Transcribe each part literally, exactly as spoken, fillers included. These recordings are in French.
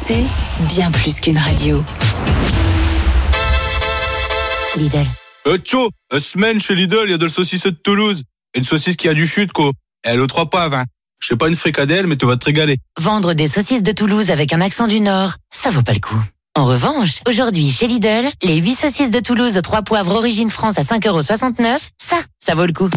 C, bien plus qu'une radio. Lidl. Euh, tcho, une semaine chez Lidl, il y a de la saucisse de Toulouse. Une saucisse qui a du chute, quoi. Elle est aux trois poivres, hein. Je sais pas une fricadelle, mais tu vas te régaler. Vendre des saucisses de Toulouse avec un accent du Nord, ça vaut pas le coup. En revanche, aujourd'hui, chez Lidl, les huit saucisses de Toulouse aux trois poivres origine France à cinq euros soixante-neuf, ça, ça vaut le coup.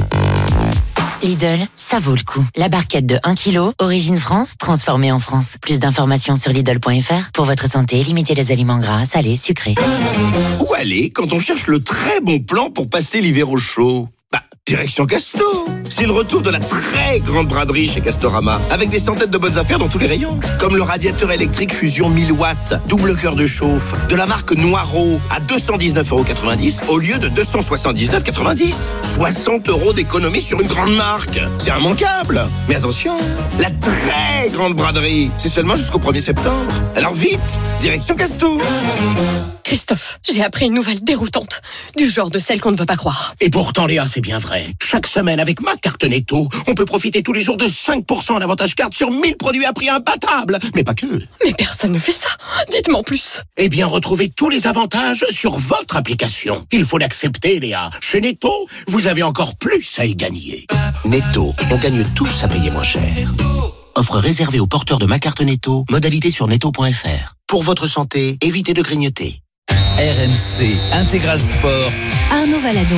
Lidl, ça vaut le coup. La barquette de un kilo, origine France, transformée en France. Plus d'informations sur Lidl point F R. Pour votre santé, limitez les aliments gras, salés, sucrés. Où aller quand on cherche le très bon plan pour passer l'hiver au chaud ? Bah, direction Casto. C'est le retour de la très grande braderie chez Castorama, avec des centaines de bonnes affaires dans tous les rayons. Comme le radiateur électrique Fusion mille watts, double cœur de chauffe, de la marque Noireau, à deux cent dix-neuf euros quatre-vingt-dix au lieu de deux cent soixante-dix-neuf euros quatre-vingt-dix. soixante euros d'économie sur une grande marque. C'est immanquable. Mais attention, la très grande braderie, c'est seulement jusqu'au premier septembre. Alors vite, direction Casto. Christophe, j'ai appris une nouvelle déroutante, du genre de celle qu'on ne veut pas croire. Et pourtant, Léa, c'est bien vrai. Chaque semaine, avec ma carte Netto, on peut profiter tous les jours de cinq pour cent en avantage carte sur mille produits à prix imbattable. Mais pas que. Mais personne ne fait ça. Dites-moi en plus. Eh bien, retrouvez tous les avantages sur votre application. Il faut l'accepter, Léa. Chez Netto, vous avez encore plus à y gagner. Netto, on gagne tous à payer moins cher. Offre réservée aux porteurs de ma carte Netto. Modalité sur netto point F R. Pour votre santé, évitez de grignoter. R M C Intégral Sport. Arnaud Valadon.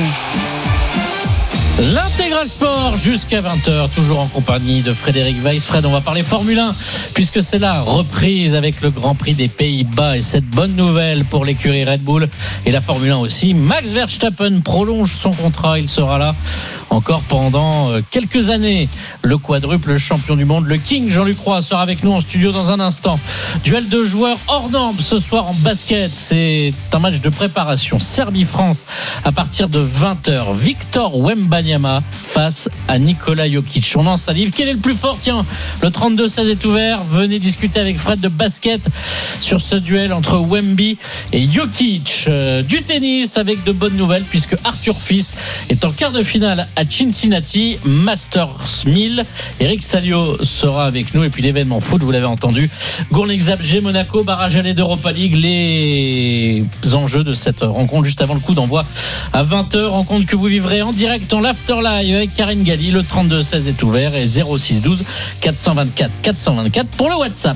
L'Intégral Sport jusqu'à vingt heures, toujours en compagnie de Frédéric Weiss. Fred, on va parler Formule un, puisque c'est la reprise avec le Grand Prix des Pays-Bas. Et cette bonne nouvelle pour l'écurie Red Bull et la Formule un aussi. Max Verstappen prolonge son contrat, il sera là encore pendant quelques années. Le quadruple champion du monde, le King Jean-Luc Roy sera avec nous en studio dans un instant. Duel de joueurs hors normes ce soir en basket. C'est un match de préparation. Serbie-France à partir de vingt heures. Victor Wembanyama face à Nikola Jokic. On en salive. Quel est le plus fort ? Tiens, le trente-deux seize est ouvert. Venez discuter avec Fred de basket sur ce duel entre Wemby et Jokic. Euh, du tennis avec de bonnes nouvelles puisque Arthur Fils est en quart de finale à Cincinnati Masters mille. Eric Salio sera avec nous et puis l'événement foot, vous l'avez entendu, Gournik Zabrze, Monaco, barrage aller d'Europa League. Les enjeux de cette rencontre juste avant le coup d'envoi à vingt heures. Rencontre que vous vivrez en direct en l'After Live avec Karine Galli. Le trente-deux seize est ouvert et zéro six douze quatre cent vingt-quatre quatre cent vingt-quatre pour le WhatsApp.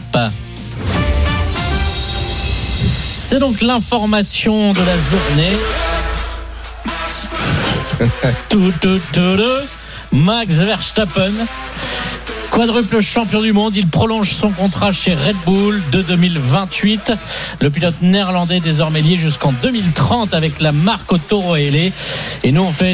C'est donc l'information de la journée. tout, tout, tout, tout. Max Verstappen, quadruple champion du monde, il prolonge son contrat chez Red Bull de deux mille vingt-huit. Le pilote néerlandais désormais lié jusqu'en deux mille trente avec la marque Toro Ailé. Et nous on fait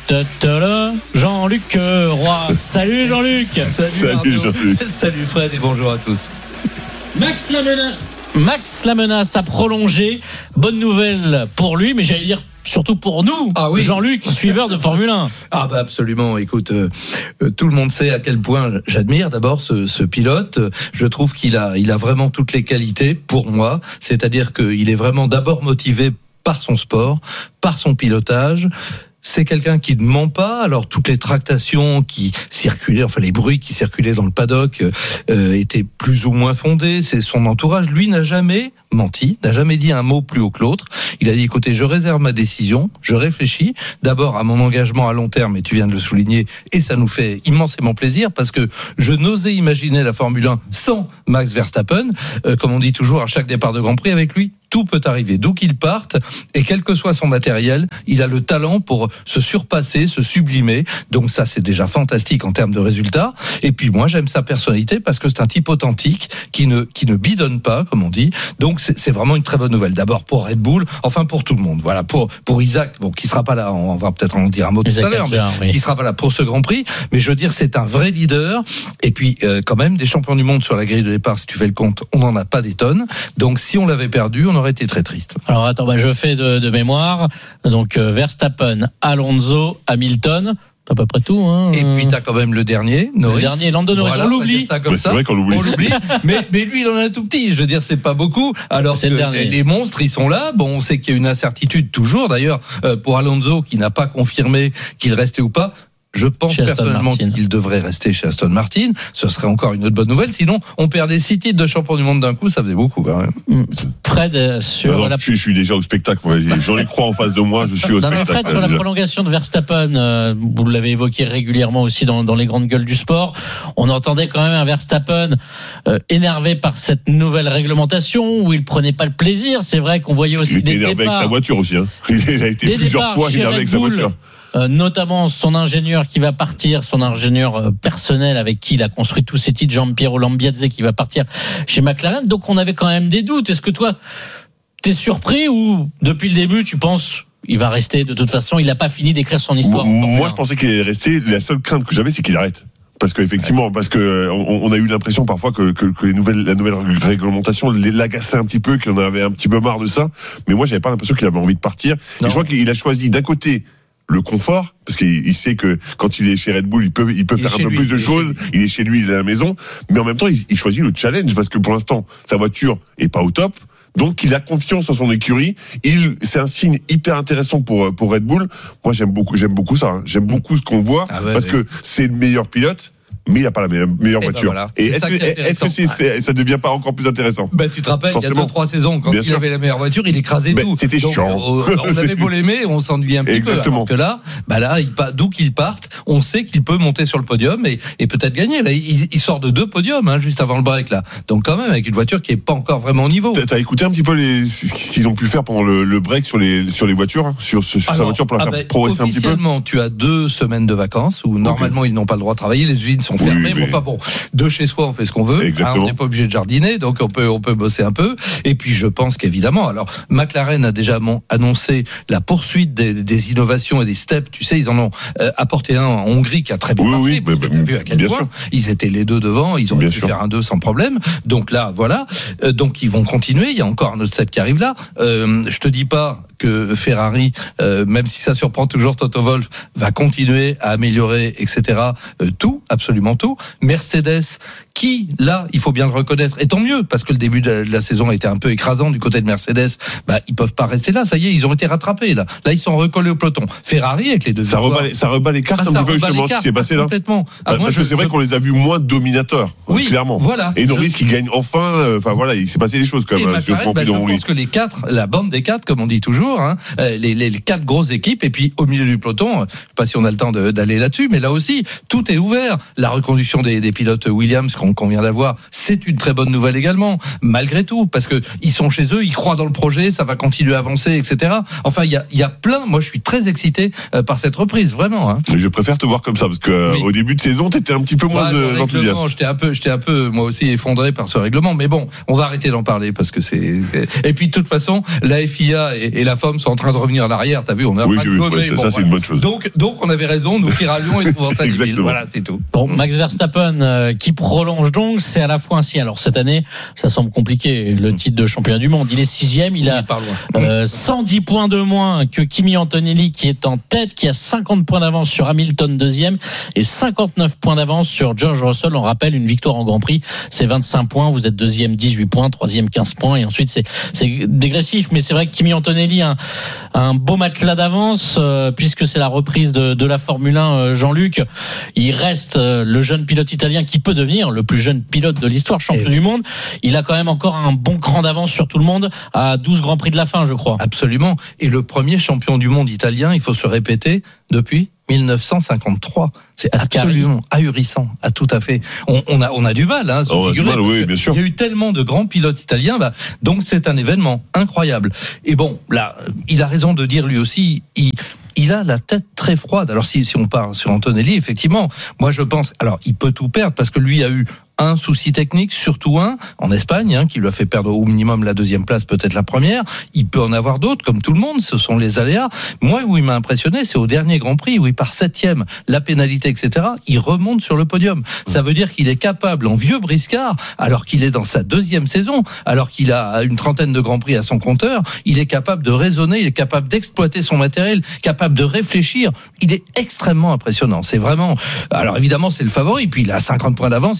Jean-Luc Roy. Salut Jean-Luc. Salut, Salut Jean-Luc. Salut Fred et bonjour à tous. Max la menace, Max la menace a prolongé. Bonne nouvelle pour lui, mais j'allais dire surtout pour nous, ah oui. Jean-Luc, suiveur de Formule un. Ah bah absolument, écoute, euh, euh, tout le monde sait à quel point j'admire d'abord ce, ce pilote. Je trouve qu'il a, il a vraiment toutes les qualités pour moi, c'est-à-dire qu'il est vraiment d'abord motivé par son sport, par son pilotage. C'est quelqu'un qui ne ment pas. Alors toutes les tractations qui circulaient, enfin les bruits qui circulaient dans le paddock euh, étaient plus ou moins fondés. C'est son entourage. Lui n'a jamais menti, n'a jamais dit un mot plus haut que l'autre. Il a dit écoutez, je réserve ma décision, je réfléchis d'abord à mon engagement à long terme, et tu viens de le souligner, et ça nous fait immensément plaisir parce que je n'osais imaginer la Formule un sans Max Verstappen. Euh, comme on dit toujours à chaque départ de Grand Prix, avec lui, tout peut arriver. D'où qu'il parte, et quel que soit son matériel, il a le talent pour se surpasser, se sublimer. Donc ça, c'est déjà fantastique en termes de résultats. Et puis moi, j'aime sa personnalité parce que c'est un type authentique qui ne qui ne bidonne pas, comme on dit. Donc c'est, c'est vraiment une très bonne nouvelle. D'abord pour Red Bull, enfin pour tout le monde. Voilà, pour pour Isaac, bon, qui sera pas là. On va peut-être en dire un mot tout à l'heure, mais oui. Qui sera pas là pour ce Grand Prix. Mais je veux dire, c'est un vrai leader. Et puis euh, quand même des champions du monde sur la grille de départ. Si tu fais le compte, on n'en a pas des tonnes. Donc si on l'avait perdu, on aurait été très triste. Alors attends, bah, je fais de, de mémoire. Donc euh, Verstappen, Alonso, Hamilton, à peu près tout. Hein. Et puis t'as quand même le dernier, Norris. Le dernier, Lando Norris. Voilà, on l'oublie. Ça comme mais ça. C'est vrai qu'on l'oublie. On l'oublie. mais, mais lui, il en a un tout petit. Je veux dire, c'est pas beaucoup. Alors c'est que le les monstres, ils sont là. Bon, on sait qu'il y a une incertitude toujours. D'ailleurs, euh, pour Alonso, qui n'a pas confirmé qu'il restait ou pas. Je pense chez Aston personnellement Martin. qu'il devrait rester chez Aston Martin. Ce serait encore une autre bonne nouvelle. Sinon, on perdait six titres de champion du monde d'un coup, ça faisait beaucoup quand même. Fred, sur Alors, la... je, suis, je suis déjà au spectacle. Moi. J'en ai crois en face de moi. Je suis au non, mais spectacle. Fred, sur la prolongation de Verstappen, euh, vous l'avez évoqué régulièrement aussi dans, dans les grandes gueules du sport. On entendait quand même un Verstappen euh, énervé par cette nouvelle réglementation où il prenait pas le plaisir. C'est vrai qu'on voyait aussi Il était des énervé départs. avec sa voiture aussi. Hein. Il a été Des plusieurs départs fois chez énervé Red avec sa Bull, voiture. Euh, notamment son ingénieur qui va partir, son ingénieur euh, personnel avec qui il a construit tous ses titres, Jean-Piero Lambiadze, qui va partir chez McLaren. Donc on avait quand même des doutes. Est-ce que toi, t'es surpris ou depuis le début tu penses il va rester de toute façon, il n'a pas fini d'écrire son histoire? Moi, je pensais qu'il allait rester. La seule crainte que j'avais, c'est qu'il arrête. Parce qu'effectivement, parce que on, on a eu l'impression parfois que, que, que les nouvelles, la nouvelle réglementation l'agaçait un petit peu, qu'il en avait un petit peu marre de ça. Mais moi, j'avais pas l'impression qu'il avait envie de partir. Et je crois qu'il a choisi d'un côté le confort, parce qu'il il sait que quand il est chez Red Bull, il peut, il peut faire un peu lui, plus de choses. Il est chez lui, il est à la maison. Mais en même temps, il, il choisit le challenge, parce que pour l'instant, sa voiture est pas au top. Donc, il a confiance en son écurie. Il, c'est un signe hyper intéressant pour, pour Red Bull. Moi, j'aime beaucoup, j'aime beaucoup ça. Hein. J'aime beaucoup ce qu'on voit, ah ouais, parce ouais. que c'est le meilleur pilote. Mais il n'a pas la meilleure, meilleure et voiture. Ben voilà. Et est-ce que, est-ce que c'est, c'est, ça ne devient pas encore plus intéressant? Ben, tu te rappelles, forcément. Il y a deux, trois saisons, quand Bien il sûr. avait la meilleure voiture, il écrasait ben, tout. C'était Donc, chiant. Euh, on avait beau l'aimer, on s'ennuyait un petit Exactement. peu. Alors que là, ben là, il, d'où qu'il parte, on sait qu'il peut monter sur le podium et, et peut-être gagner. Là, il, il sort de deux podiums, hein, juste avant le break, là. Donc, quand même, avec une voiture qui n'est pas encore vraiment au niveau. T'as, t'as écouté un petit peu les, ce qu'ils ont pu faire pendant le, le break sur les, sur les voitures, hein, sur, sur Alors, sa voiture pour la ah faire ben, progresser un petit peu? Officiellement, tu as deux semaines de vacances où, normalement, okay. ils n'ont pas le droit de travailler, les usines sont fermées, oui, mais... mais enfin bon, de chez soi, on fait ce qu'on veut. Hein, on n'est pas obligé de jardiner, donc on peut, on peut bosser un peu. Et puis, je pense qu'évidemment, alors, McLaren a déjà annoncé la poursuite des, des innovations et des steps. Tu sais, ils en ont euh, apporté un en Hongrie qui a très bien oui, marché. Oui, mais, tu as vu à quel point sûr. Ils étaient les deux devant, ils ont pu sûr. faire un deux sans problème. Donc là, voilà. Euh, donc, ils vont continuer. Il y a encore un autre step qui arrive là. Euh, je te dis pas que Ferrari, euh, même si ça surprend toujours Toto Wolff, va continuer à améliorer, et cetera. Euh, tout, absolument tout. Mercedes, qui, là, il faut bien le reconnaître, et tant mieux, parce que le début de la saison a été un peu écrasant du côté de Mercedes, bah, ils peuvent pas rester là, ça y est, ils ont été rattrapés, là. Là, ils sont recollés au peloton. Ferrari, avec les deux ça rebat, les, ça rebat les cartes ah, un petit peu, justement, ce qui s'est passé là. Complètement. Ah, parce moi, que je, c'est vrai je... qu'on les a vus moins dominateurs. Oui, clairement. Voilà. Et Norris je... qui gagne enfin, enfin, euh, voilà, il s'est passé des choses comme euh, sur ce bah, je pense que les quatre, la bande des quatre, comme on dit toujours, hein, les, les, les quatre grosses équipes, et puis au milieu du peloton, je sais pas si on a le temps de, d'aller là-dessus, mais là aussi, tout est ouvert. La reconduction des, des pilotes Williams qu'on, qu'on vient d'avoir, c'est une très bonne nouvelle également, malgré tout, parce que ils sont chez eux, ils croient dans le projet, ça va continuer à avancer, et cetera. Enfin, il y a, il y a plein. Moi, je suis très excité euh, par cette reprise, vraiment. Hein. Je préfère te voir comme ça, parce que oui. au début de saison, t'étais un petit peu moins bah, euh, enthousiaste. J'étais un peu, j'étais un peu, moi aussi, effondré par ce règlement. Mais bon, on va arrêter d'en parler parce que c'est. Et puis, de toute façon, la F I A et, et la F O M sont en train de revenir à l'arrière. T'as vu, on a oui, pas de gommer. Ouais, bon, ça, c'est une bonne chose. Donc, donc, on avait raison, nous qui râlions et trouvant ça débile. Voilà, c'est tout. Bon, Max Verstappen euh, qui prolonge donc, c'est à la fois ainsi. Alors cette année, ça semble compliqué. Le titre de champion du monde, il est sixième, il a euh, cent dix points de moins que Kimi Antonelli qui est en tête, qui a cinquante points d'avance sur Hamilton deuxième et cinquante-neuf points d'avance sur George Russell. On rappelle, une victoire en Grand Prix, c'est vingt-cinq points. Vous êtes deuxième, dix-huit points, troisième, quinze points, et ensuite c'est, c'est dégressif. Mais c'est vrai que Kimi Antonelli a un, un beau matelas d'avance euh, puisque c'est la reprise de, de la Formule un. Euh, Jean-Luc, il reste euh, le jeune pilote italien qui peut devenir le plus jeune pilote de l'histoire, champion et du monde. Il a quand même encore un bon cran d'avance sur tout le monde à douze Grands Prix de la fin, je crois. Absolument. Et le premier champion du monde italien, il faut se répéter, depuis dix-neuf cent cinquante-trois. C'est absolument ahurissant. Ah, tout à fait. On, on a, on a du mal, hein, à se oh, figurer. Mal, oui, bien sûr. Il y a eu tellement de grands pilotes italiens, bah, donc c'est un événement incroyable. Et bon, là, il a raison de dire lui aussi, il, il a la tête très froide. Alors, si, si on part sur Antonelli, effectivement, moi je pense, alors, il peut tout perdre parce que lui a eu un souci technique, surtout un, en Espagne, hein, qui lui a fait perdre au minimum la deuxième place, peut-être la première. Il peut en avoir d'autres, comme tout le monde, ce sont les aléas. Moi, où il m'a impressionné, c'est au dernier Grand Prix, où il part septième, la pénalité, et cetera, il remonte sur le podium. Ça veut dire qu'il est capable, en vieux briscard, alors qu'il est dans sa deuxième saison, alors qu'il a une trentaine de Grands Prix à son compteur, il est capable de raisonner, il est capable d'exploiter son matériel, capable de réfléchir. Il est extrêmement impressionnant. C'est vraiment, alors évidemment, c'est le favori, puis il a cinquante points d'avance, il vaut mieux les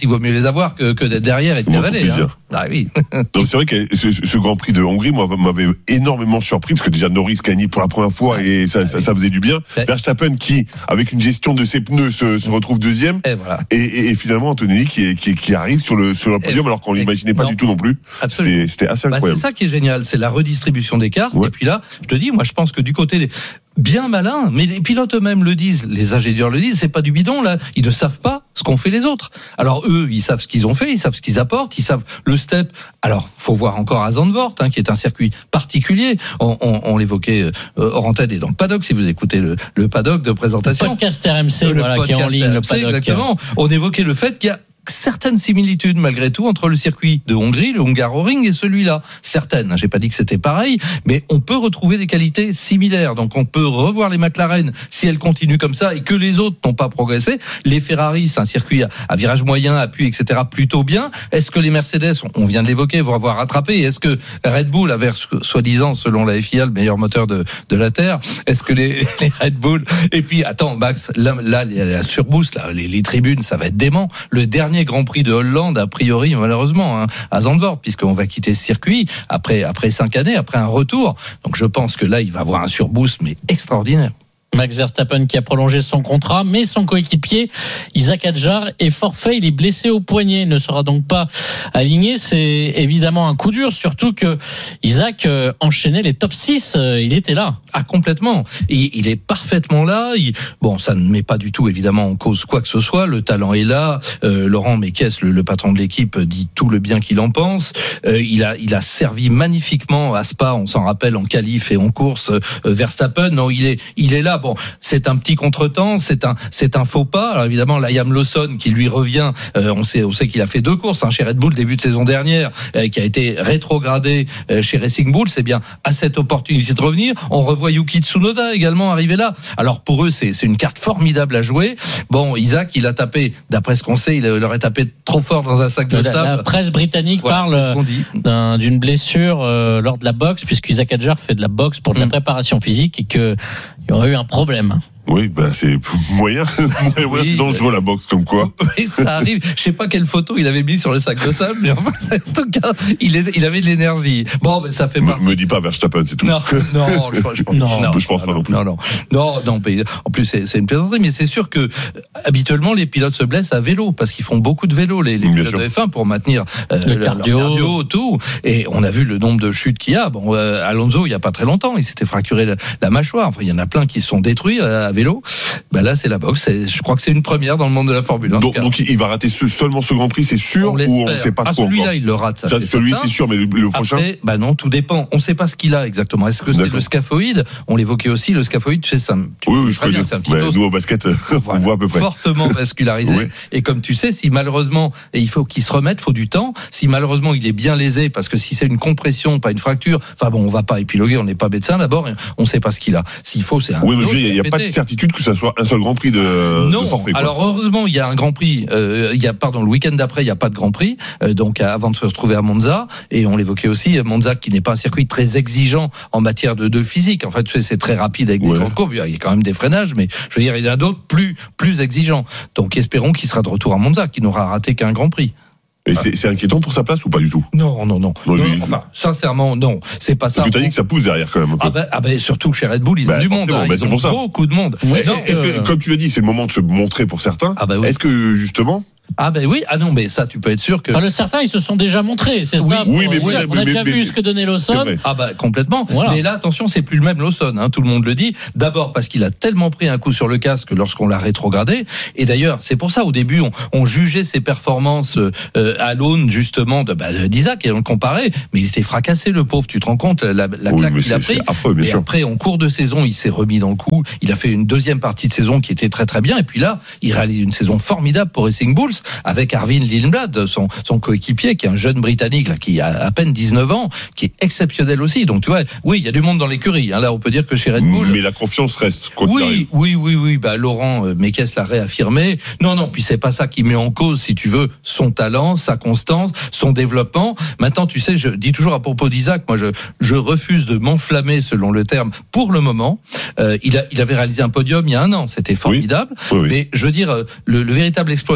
les avoir que, que d'être derrière et de cavaler. Hein. Ah oui. Donc c'est vrai que ce, ce Grand Prix de Hongrie, moi, m'avait énormément surpris parce que déjà Norris gagnait pour la première fois et ça, ça, ça faisait du bien. Verstappen qui, avec une gestion de ses pneus, se, se retrouve deuxième. Et, voilà. et, et, et finalement Antonelli qui, qui, qui arrive sur le, sur le podium et alors qu'on l'imaginait pas non. du tout non plus. C'était, c'était assez incroyable. Bah, c'est ça qui est génial, c'est la redistribution des cartes. Ouais. Et puis là, je te dis, moi je pense que du côté des... bien malin, mais les pilotes eux-mêmes le disent, les ingénieurs le disent, c'est pas du bidon là, ils ne savent pas ce qu'ont fait les autres. Alors eux, ils savent ce qu'ils ont fait, ils savent ce qu'ils apportent, ils savent le step. Alors faut voir encore à Zandvoort, hein, qui est un circuit particulier. On, on, on l'évoquait euh, hors antenne et dans le paddock, si vous écoutez le, le paddock de présentation. Le podcast R M C, le voilà, podcast qui est en ligne, R M C, le paddock. Exactement. On évoquait le fait qu'il y a certaines similitudes malgré tout entre le circuit de Hongrie, le Hungaroring et celui-là. Certaines, j'ai pas dit que c'était pareil, mais on peut retrouver des qualités similaires. Donc on peut revoir les McLaren si elles continuent comme ça et que les autres n'ont pas progressé. Les Ferrari, c'est un circuit à virage moyen, appui, et cetera plutôt bien. Est-ce que les Mercedes, on vient de l'évoquer, vont avoir rattrapé? Est-ce que Red Bull, avec soi-disant, selon la F I A, le meilleur moteur de, de la Terre, est-ce que les, les Red Bull, et puis attends Max, là, là la surboost, là, les, les tribunes, ça va être dément. Le dernier Grand Prix de Hollande, a priori, malheureusement, hein, à Zandvoort, puisqu'on va quitter ce circuit après, après cinq années, après un retour. Donc je pense que là, il va avoir un surboost, mais extraordinaire. Max Verstappen qui a prolongé son contrat, mais son coéquipier Isaac Hadjar est forfait, il est blessé au poignet, il ne sera donc pas aligné. C'est évidemment un coup dur, surtout que Isaac enchaînait les top six, il était là. Ah, complètement, il, il est parfaitement là. Il, bon, ça ne met pas du tout évidemment en cause quoi que ce soit, le talent est là. euh, Laurent Mekies, le, le patron de l'équipe, dit tout le bien qu'il en pense. euh, il, a, il a servi magnifiquement à Spa, on s'en rappelle, en qualif et en course, euh, Verstappen. Non, il est, il est là. Bon, c'est un petit contretemps, c'est un, c'est un faux pas. Alors évidemment, Liam Lawson qui lui revient, euh, on sait, on sait qu'il a fait deux courses hein, chez Red Bull début de saison dernière, euh, qui a été rétrogradé euh, chez Racing Bull. C'est bien à cette opportunité de revenir. On revoit Yuki Tsunoda également arriver là. Alors pour eux, c'est, c'est une carte formidable à jouer. Bon, Isaac, il a tapé, d'après ce qu'on sait, il aurait tapé trop fort dans un sac de la, sable. La presse britannique voilà, parle d'un, d'une blessure euh, lors de la boxe, puisque Isaac Hadjar fait de la boxe pour de la préparation physique et qu'il y aurait eu un problème. Oui, ben c'est moyen, moyen oui, c'est dangereux la boxe comme quoi. Oui, ça arrive. Je sais pas quelle photo il avait mis sur le sac de sable, mais enfin, en tout cas, il, est, il avait de l'énergie. Bon, ben ça fait partie. Me, me dis pas Verstappen, c'est tout. Non, non, je, je, je, non, non, je pense pas non plus. Non, non, non, non. En plus, c'est, c'est une plaisanterie, mais c'est sûr que habituellement les pilotes se blessent à vélo parce qu'ils font beaucoup de vélo, les, les pilotes sûr. de F un pour maintenir euh, le cardio. leur cardio, tout. Et on a vu le nombre de chutes qu'il y a. Bon, euh, Alonso, il y a pas très longtemps, il s'était fracturé la, la mâchoire. Enfin, il y en a plein qui se sont détruits à, à vélo. Ben là, c'est la boxe. C'est, je crois que c'est une première dans le monde de la Formule un. Donc, donc il va rater ce, seulement ce Grand Prix, c'est sûr, on ou on ne sait pas ah, trop celui-là, encore. il le rate. Ça, ça c'est celui, c'est sûr, mais le, le prochain. Après, bah non, tout dépend. On ne sait pas ce qu'il a exactement. Est-ce que D'accord. c'est le scaphoïde? On l'évoquait aussi. Le scaphoïde, tu sais ça. Tu oui, oui, je connais. Bien, c'est un petit bah, nous au basket, on voilà, voit à peu près. Fortement vascularisé. Oui. Et comme tu sais, si malheureusement, et il faut qu'il se remette, faut du temps. Si malheureusement il est bien lésé, parce que si c'est une compression, pas une fracture. Enfin bon, on va pas épiloguer. On n'est pas médecin d'abord. On ne sait pas ce qu'il a. S'il faut, c'est un. Oui, mais il n'y a, a pas de certitude que ça soit un seul Grand Prix de. Non, de forfait, alors heureusement il y a un Grand Prix, euh, il y a pardon le week-end d'après il y a pas de Grand Prix, euh, donc avant de se retrouver à Monza, et on l'évoquait aussi, Monza qui n'est pas un circuit très exigeant en matière de, de physique, en fait tu sais, c'est très rapide avec ouais. des grandes courbes, il y a quand même des freinages, mais je veux dire il y en a d'autres plus plus exigeants, donc espérons qu'il sera de retour à Monza, qu'il n'aura raté qu'un Grand Prix. Et c'est, c'est inquiétant pour sa place ou pas du tout? Non, non, non. non, non lui, enfin, sincèrement, non. C'est pas ça. Tu t'as dit que ça pousse derrière quand même un peu. Ah ben, ah ben surtout chez Red Bull, ils bah, ont du monde. Hein, bah, ils ont pour ça. beaucoup de monde. Ouais, non, est-ce euh... que, comme tu l'as dit, c'est le moment de se montrer pour certains. Ah bah oui. Est-ce que justement? Ah ben oui, ah non, mais ça, tu peux être sûr que. Enfin, le certains, ils se sont déjà montrés, c'est oui, ça. Oui, mais, oui, mais on a mais, déjà mais, vu mais, ce que donnait Lawson. Ah ben complètement. Voilà. Mais là, attention, c'est plus le même Lawson. Hein, tout le monde le dit. D'abord parce qu'il a tellement pris un coup sur le casque lorsqu'on l'a rétrogradé. Et d'ailleurs, c'est pour ça au début, on, on jugeait ses performances euh, à l'aune justement de bah, d'Isaac et on le comparait. Mais il était fracassé, le pauvre. Tu te rends compte la, la oui, claque qu'il c'est, a pris. C'est affreux, bien et sûr. Après, en cours de saison, il s'est remis dans le coup. Il a fait une deuxième partie de saison qui était très très bien. Et puis là, il réalise une saison formidable pour Racing Bulls avec Arvin Lindblad, son, son coéquipier, qui est un jeune Britannique là, qui a à peine dix-neuf ans, qui est exceptionnel aussi. Donc tu vois, oui, il y a du monde dans l'écurie. Hein. Là, on peut dire que chez Red Bull. Mais la confiance reste. Quoi oui, oui, oui, oui. Bah Laurent euh, Mekies l'a réaffirmé. Non, non. Puis c'est pas ça qui met en cause, si tu veux, son talent, sa constance, son développement. Maintenant, tu sais, je dis toujours à propos d'Isaac, moi, je je refuse de m'enflammer, selon le terme, pour le moment. Euh, il a, il avait réalisé un podium il y a un an. C'était formidable. Oui, oui, oui. Mais je veux dire, le, le véritable exploit, il va venir.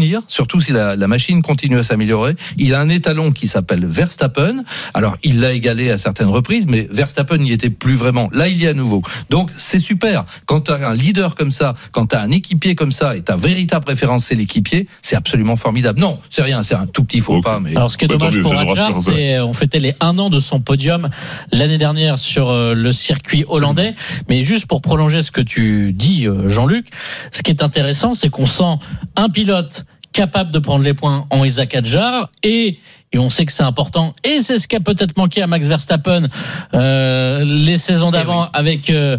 tenir, surtout si la, la machine continue à s'améliorer. Il a un étalon qui s'appelle Verstappen. Alors, il l'a égalé à certaines reprises, mais Verstappen n'y était plus vraiment. Là, il y est à nouveau. Donc, c'est super. Quand tu as un leader comme ça, quand tu as un équipier comme ça, et ta véritable référence, c'est l'équipier, c'est absolument formidable. Non, c'est rien, c'est un tout petit faux okay. pas. Mais... Alors, ce qui est bah, dommage mieux, pour Hadjar, c'est on fêtait les un an de son podium l'année dernière sur le circuit hollandais. Mais juste pour prolonger ce que tu dis, Jean-Luc, ce qui est intéressant, c'est qu'on sent un pilote capable de prendre les points en Isaac Hadjar et Et on sait que c'est important. Et c'est ce qui a peut-être manqué à Max Verstappen euh, les saisons d'avant, oui. avec euh,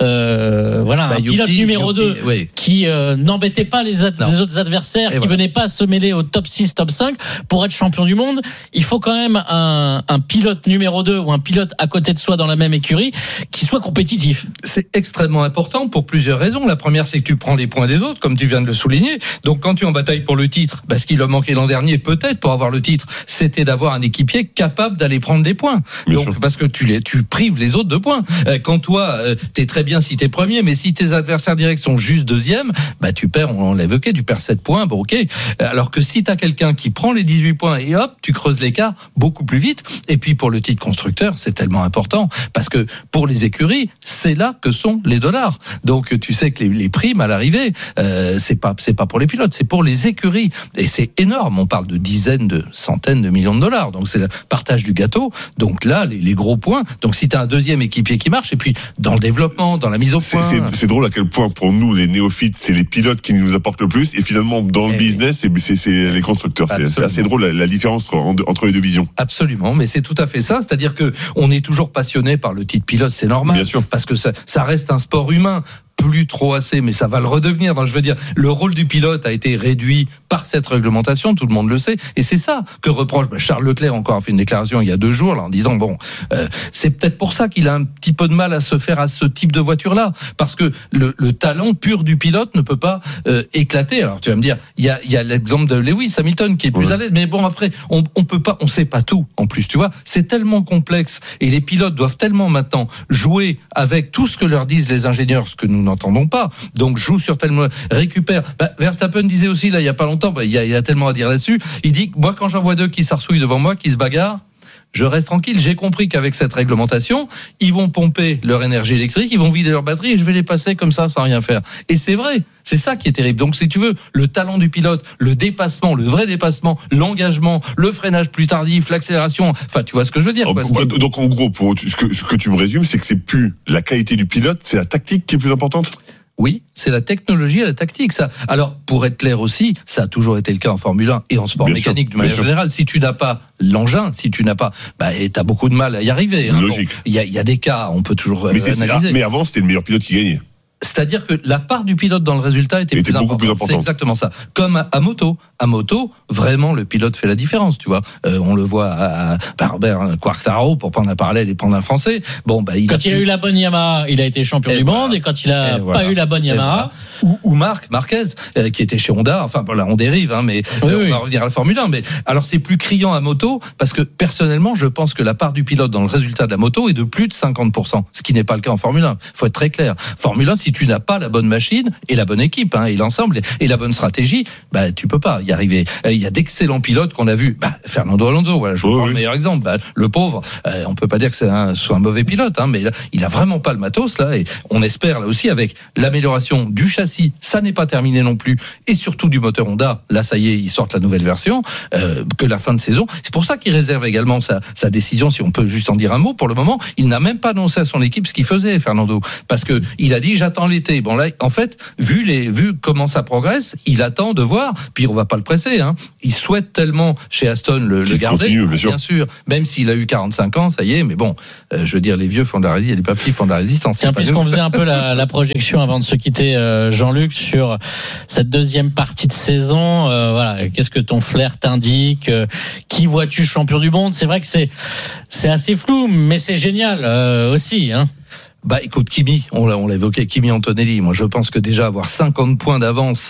euh, voilà bah, un Yuki, pilote numéro deux oui. qui euh, n'embêtait pas les, ad- les autres adversaires, et qui voilà. venait pas se mêler au top six, top cinq. Pour être champion du monde, il faut quand même un, un pilote numéro deux ou un pilote à côté de soi dans la même écurie qui soit compétitif. C'est extrêmement important pour plusieurs raisons. La première, c'est que tu prends les points des autres, comme tu viens de le souligner. Donc quand tu es en bataille pour le titre, parce qu'il a manqué l'an dernier, peut-être pour avoir le titre, c'était d'avoir un équipier capable d'aller prendre des points. Bien Donc, sûr. Parce que tu les, tu prives les autres de points. Quand toi, t'es très bien si t'es premier, mais si tes adversaires directs sont juste deuxième, bah, tu perds, on l'a évoqué, tu perds sept points, bon, ok. Alors que si t'as quelqu'un qui prend les dix-huit points et hop, tu creuses l'écart beaucoup plus vite. Et puis, pour le titre constructeur, c'est tellement important parce que pour les écuries, c'est là que sont les dollars. Donc, tu sais que les, les primes à l'arrivée, euh, c'est pas, c'est pas pour les pilotes, c'est pour les écuries. Et c'est énorme. On parle de dizaines, de centaines de millions de dollars. Donc c'est le partage du gâteau. Donc là, les, les gros points. Donc si tu as un deuxième équipier qui marche, et puis dans le développement, dans la mise au point. C'est, c'est, c'est drôle à quel point pour nous, les néophytes, c'est les pilotes qui nous apportent le plus. Et finalement, dans le et business, c'est, c'est, c'est les constructeurs. C'est, c'est assez drôle la, la différence entre, entre les deux visions. Absolument, mais c'est tout à fait ça. C'est-à-dire que on est toujours passionné par le titre pilote, c'est normal. Bien sûr. Parce que ça, ça reste un sport humain. Plus trop assez, mais ça va le redevenir. Donc, je veux dire, le rôle du pilote a été réduit par cette réglementation, tout le monde le sait, et c'est ça que reproche bah, Charles Leclerc. Encore a fait une déclaration il y a deux jours là, en disant bon, euh, c'est peut-être pour ça qu'il a un petit peu de mal à se faire à ce type de voiture-là, parce que le, le talent pur du pilote ne peut pas euh, éclater. Alors tu vas me dire, il y a, il y a l'exemple de Lewis Hamilton qui est plus ouais. à l'aise, mais bon après, on, on peut pas, on sait pas tout. En plus, tu vois, c'est tellement complexe et les pilotes doivent tellement maintenant jouer avec tout ce que leur disent les ingénieurs, ce que nous n'entendons pas. Donc joue sur tellement récupère. Bah, Verstappen disait aussi là il y a pas longtemps, bah, il y a, il y a tellement à dire là-dessus. Il dit que moi quand j'en vois deux qui s'arsouillent devant moi, qui se bagarrent, je reste tranquille. J'ai compris qu'avec cette réglementation, ils vont pomper leur énergie électrique, ils vont vider leur batterie et je vais les passer comme ça sans rien faire. Et c'est vrai. C'est ça qui est terrible. Donc, si tu veux, le talent du pilote, le dépassement, le vrai dépassement, l'engagement, le freinage plus tardif, l'accélération, enfin, tu vois ce que je veux dire, quoi. Donc, donc en gros, pour ce que, ce que tu me résumes, c'est que c'est plus la qualité du pilote, c'est la tactique qui est plus importante? Oui, c'est la technologie et la tactique, ça. Alors, pour être clair aussi, ça a toujours été le cas en Formule un et en sport bien mécanique sûr, de manière générale. Si tu n'as pas l'engin, si tu n'as pas, bah, t'as beaucoup de mal à y arriver. Hein. Logique. Il bon, y, y a des cas, on peut toujours mais euh, analyser. C'est, mais avant, c'était le meilleur pilote qui gagnait. C'est-à-dire que la part du pilote dans le résultat était, était plus, beaucoup importante. plus importante. C'est exactement ça. Comme à, à moto. À moto, vraiment, le pilote fait la différence, tu vois. Euh, on le voit à, à Robert Quartararo, pour prendre un parallèle et prendre un français. Bon, bah, il quand a il a eu la bonne Yamaha, il a été champion et du voilà. monde, et quand il a et pas voilà. eu la bonne Yamaha. Voilà. Ou, ou Marc Marquez, euh, qui était chez Honda. Enfin, bon, là, on dérive, hein, mais oui, euh, oui. on va revenir à la Formule un. Mais alors, c'est plus criant à moto, parce que personnellement, je pense que la part du pilote dans le résultat de la moto est de plus de cinquante pour cent. Ce qui n'est pas le cas en Formule un. Faut être très clair. Formule un, si tu n'as pas la bonne machine et la bonne équipe hein, et l'ensemble et la bonne stratégie, bah tu peux pas y arriver. Il y a d'excellents pilotes qu'on a vus. Bah, Fernando Alonso, voilà, je vous oh prends oui. le meilleur exemple. Bah, le pauvre, euh, on peut pas dire que c'est un, soit un mauvais pilote, hein, mais là, il a vraiment pas le matos là. Et on espère là aussi avec l'amélioration du châssis, ça n'est pas terminé non plus, et surtout du moteur Honda. Là, ça y est, ils sortent la nouvelle version euh, que la fin de saison. C'est pour ça qu'il réserve également sa, sa décision. Si on peut juste en dire un mot, pour le moment, il n'a même pas annoncé à son équipe ce qu'il faisait, Fernando, parce que il a dit j'attends l'été. Bon là. En fait, vu les, vu comment ça progresse, il attend de voir. Puis on va pas le presser. Hein. Il souhaite tellement chez Aston le, le garder, continue, bien, bien sûr. Même s'il a eu quarante-cinq ans, ça y est. Mais bon, euh, je veux dire, les vieux font de la résistance, les papis font de la résistance. Tiens, puisqu'on faisait un peu la, la projection avant de se quitter, euh, Jean-Luc, sur cette deuxième partie de saison. Euh, voilà, qu'est-ce que ton flair t'indique euh, Qui vois-tu champion du monde? C'est vrai que c'est c'est assez flou, mais c'est génial euh, aussi. Hein. Bah écoute, Kimi, on l'a, on l'a évoqué, Kimi Antonelli. Moi, je pense que déjà avoir cinquante points d'avance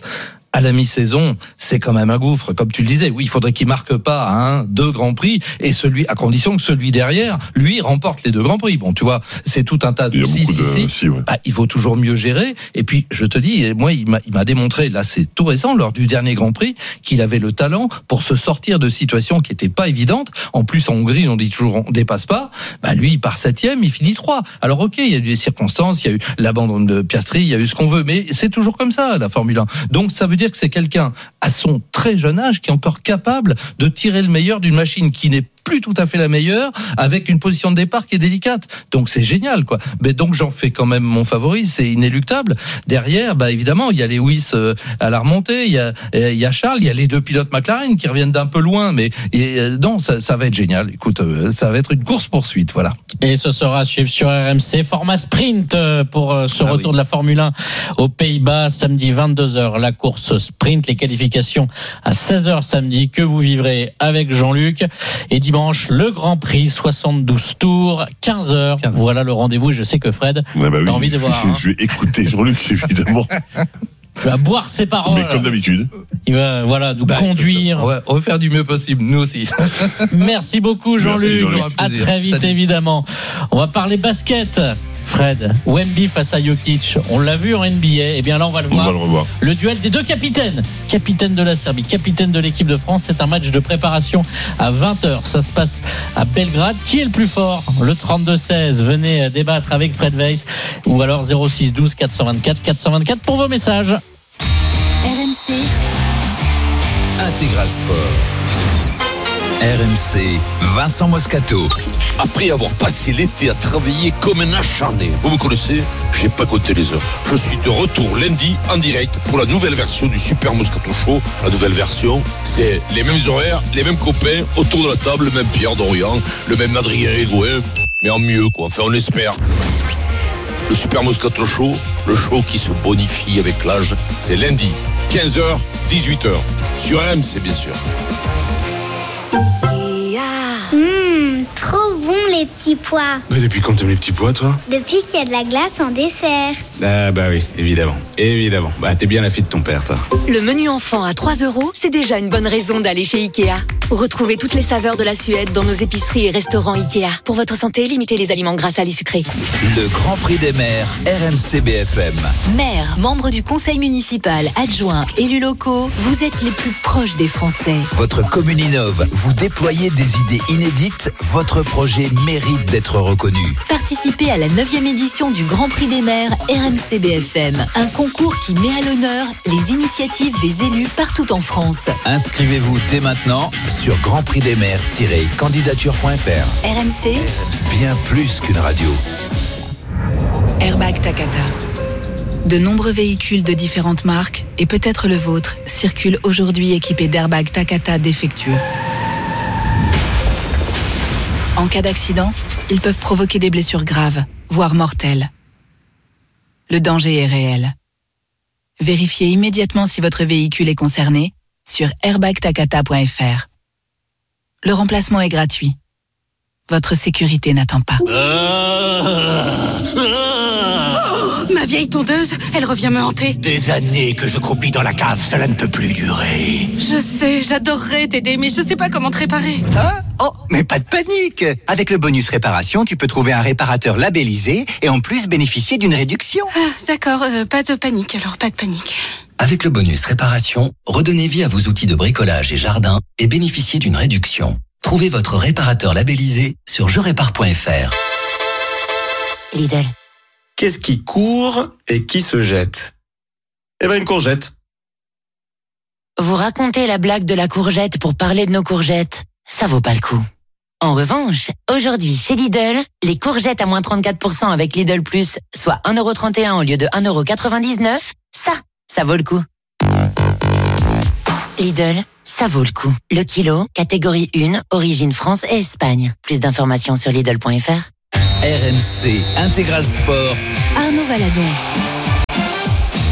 à la mi-saison, c'est quand même un gouffre. Comme tu le disais, oui, il faudrait qu'il marque pas un, deux grands prix, et celui, à condition que celui derrière, lui, remporte les deux grands prix. Bon, tu vois, c'est tout un tas de si, si, si. si ouais. Bah, il faut toujours mieux gérer. Et puis, je te dis, moi, il m'a, il m'a démontré, là, c'est tout récent, lors du dernier Grand Prix, qu'il avait le talent pour se sortir de situations qui étaient pas évidentes. En plus, en Hongrie, on dit toujours, on dépasse pas. Bah, lui, il part septième, il finit trois. Alors, ok, il y a eu des circonstances, il y a eu l'abandon de Piastri, il y a eu ce qu'on veut, mais c'est toujours comme ça, la Formule un. Donc, ça veut dire que c'est quelqu'un à son très jeune âge qui est encore capable de tirer le meilleur d'une machine qui n'est plus tout à fait la meilleure, avec une position de départ qui est délicate. Donc c'est génial, quoi. Mais donc j'en fais quand même mon favori, c'est inéluctable. Derrière, bah évidemment, il y a Lewis euh, à la remontée, il y a il y a Charles, il y a les deux pilotes McLaren qui reviennent d'un peu loin, mais et, euh, non, ça, ça va être génial. Écoute, euh, ça va être une course poursuite, voilà. Et ce sera à suivre sur R M C, format sprint pour euh, ce ah retour oui. de la Formule un aux Pays-Bas, samedi vingt-deux heures, la course sprint, les qualifications à seize heures samedi que vous vivrez avec Jean-Luc, et dimanche, le Grand Prix, soixante-douze tours, quinze heures. Voilà le rendez-vous. Et je sais que Fred, ah bah oui. t'as envie de voir. Je vais hein. écouter Jean-Luc, évidemment. Tu vas boire ses paroles. Mais comme d'habitude. Il va, voilà, nous bah, conduire. Ouais, on va faire du mieux possible, nous aussi. Merci beaucoup, Jean-Luc. Merci, Jean-Luc. À très vite, Salut. évidemment. On va parler basket. Fred, Wemby face à Jokic, on l'a vu en N B A, et bien là on va le voir. On va le revoir. Le duel des deux capitaines, capitaine de la Serbie, capitaine de l'équipe de France. C'est un match de préparation à vingt heures. Ça se passe à Belgrade. Qui est le plus fort? Le trente-deux seize. Venez débattre avec Fred Weiss, ou alors zéro six douze quatre cent vingt-quatre quatre cent vingt-quatre pour vos messages. R M C Intégral Sport. R M C, Vincent Moscato. Après avoir passé l'été à travailler comme un acharné, vous me connaissez, j'ai pas compté les heures. Je suis de retour lundi en direct pour la nouvelle version du Super Moscato Show. La nouvelle version, c'est les mêmes horaires, les mêmes copains autour de la table, le même Pierre Dorian, le même Adrien Edouin, mais en mieux quoi, enfin on espère. Le Super Moscato Show, le show qui se bonifie avec l'âge, c'est lundi, quinze heures, dix-huit heures, sur R M C bien sûr. Mmh, trop bon les petits pois. Mais depuis quand t'aimes les petits pois, toi? Depuis qu'il y a de la glace en dessert. Ah bah oui, évidemment, évidemment. Bah t'es bien la fille de ton père, toi. Le menu enfant à trois euros, c'est déjà une bonne raison d'aller chez Ikea. Retrouvez toutes les saveurs de la Suède dans nos épiceries et restaurants Ikea. Pour votre santé, limitez les aliments gras, salés, sucrés. Le Grand Prix des maires, R M C B F M. Maires, membres du conseil municipal, adjoints, élus locaux, vous êtes les plus proches des Français. Votre commune innove, vous déployez des idées inédites, votre projet mérite d'être reconnu. Participez à la neuvième édition du Grand Prix des maires R M C B F M, un concours qui met à l'honneur les initiatives des élus partout en France. Inscrivez-vous dès maintenant sur grand prix des maires tiret candidature point f r. R M C, bien plus qu'une radio. Airbag Takata. De nombreux véhicules de différentes marques, et peut-être le vôtre, circulent aujourd'hui équipés d'airbags Takata défectueux. En cas d'accident, ils peuvent provoquer des blessures graves, voire mortelles. Le danger est réel. Vérifiez immédiatement si votre véhicule est concerné sur airbag takata point f r. Le remplacement est gratuit. Votre sécurité n'attend pas. Oh, ma vieille tondeuse, elle revient me hanter. Des années que je croupis dans la cave, cela ne peut plus durer. Je sais, j'adorerais t'aider, mais je sais pas comment te réparer. Hein? Oh, mais pas de panique. Avec le bonus réparation, tu peux trouver un réparateur labellisé et en plus bénéficier d'une réduction. Ah, d'accord, euh, pas de panique, alors pas de panique. Avec le bonus réparation, redonnez vie à vos outils de bricolage et jardin et bénéficiez d'une réduction. Trouvez votre réparateur labellisé sur je répare point f r. Lidl. Qu'est-ce qui court et qui se jette? Eh ben une courgette. Vous racontez la blague de la courgette pour parler de nos courgettes, ça vaut pas le coup. En revanche, aujourd'hui chez Lidl, les courgettes à moins trente-quatre pour cent avec Lidl Plus, soit un euro trente et un au lieu de un euro quatre-vingt-dix-neuf, ça, ça vaut le coup. Lidl, ça vaut le coup. Le kilo, catégorie un, origine France et Espagne. Plus d'informations sur Lidl point f r. R M C Intégral Sport. Arnaud Valadon.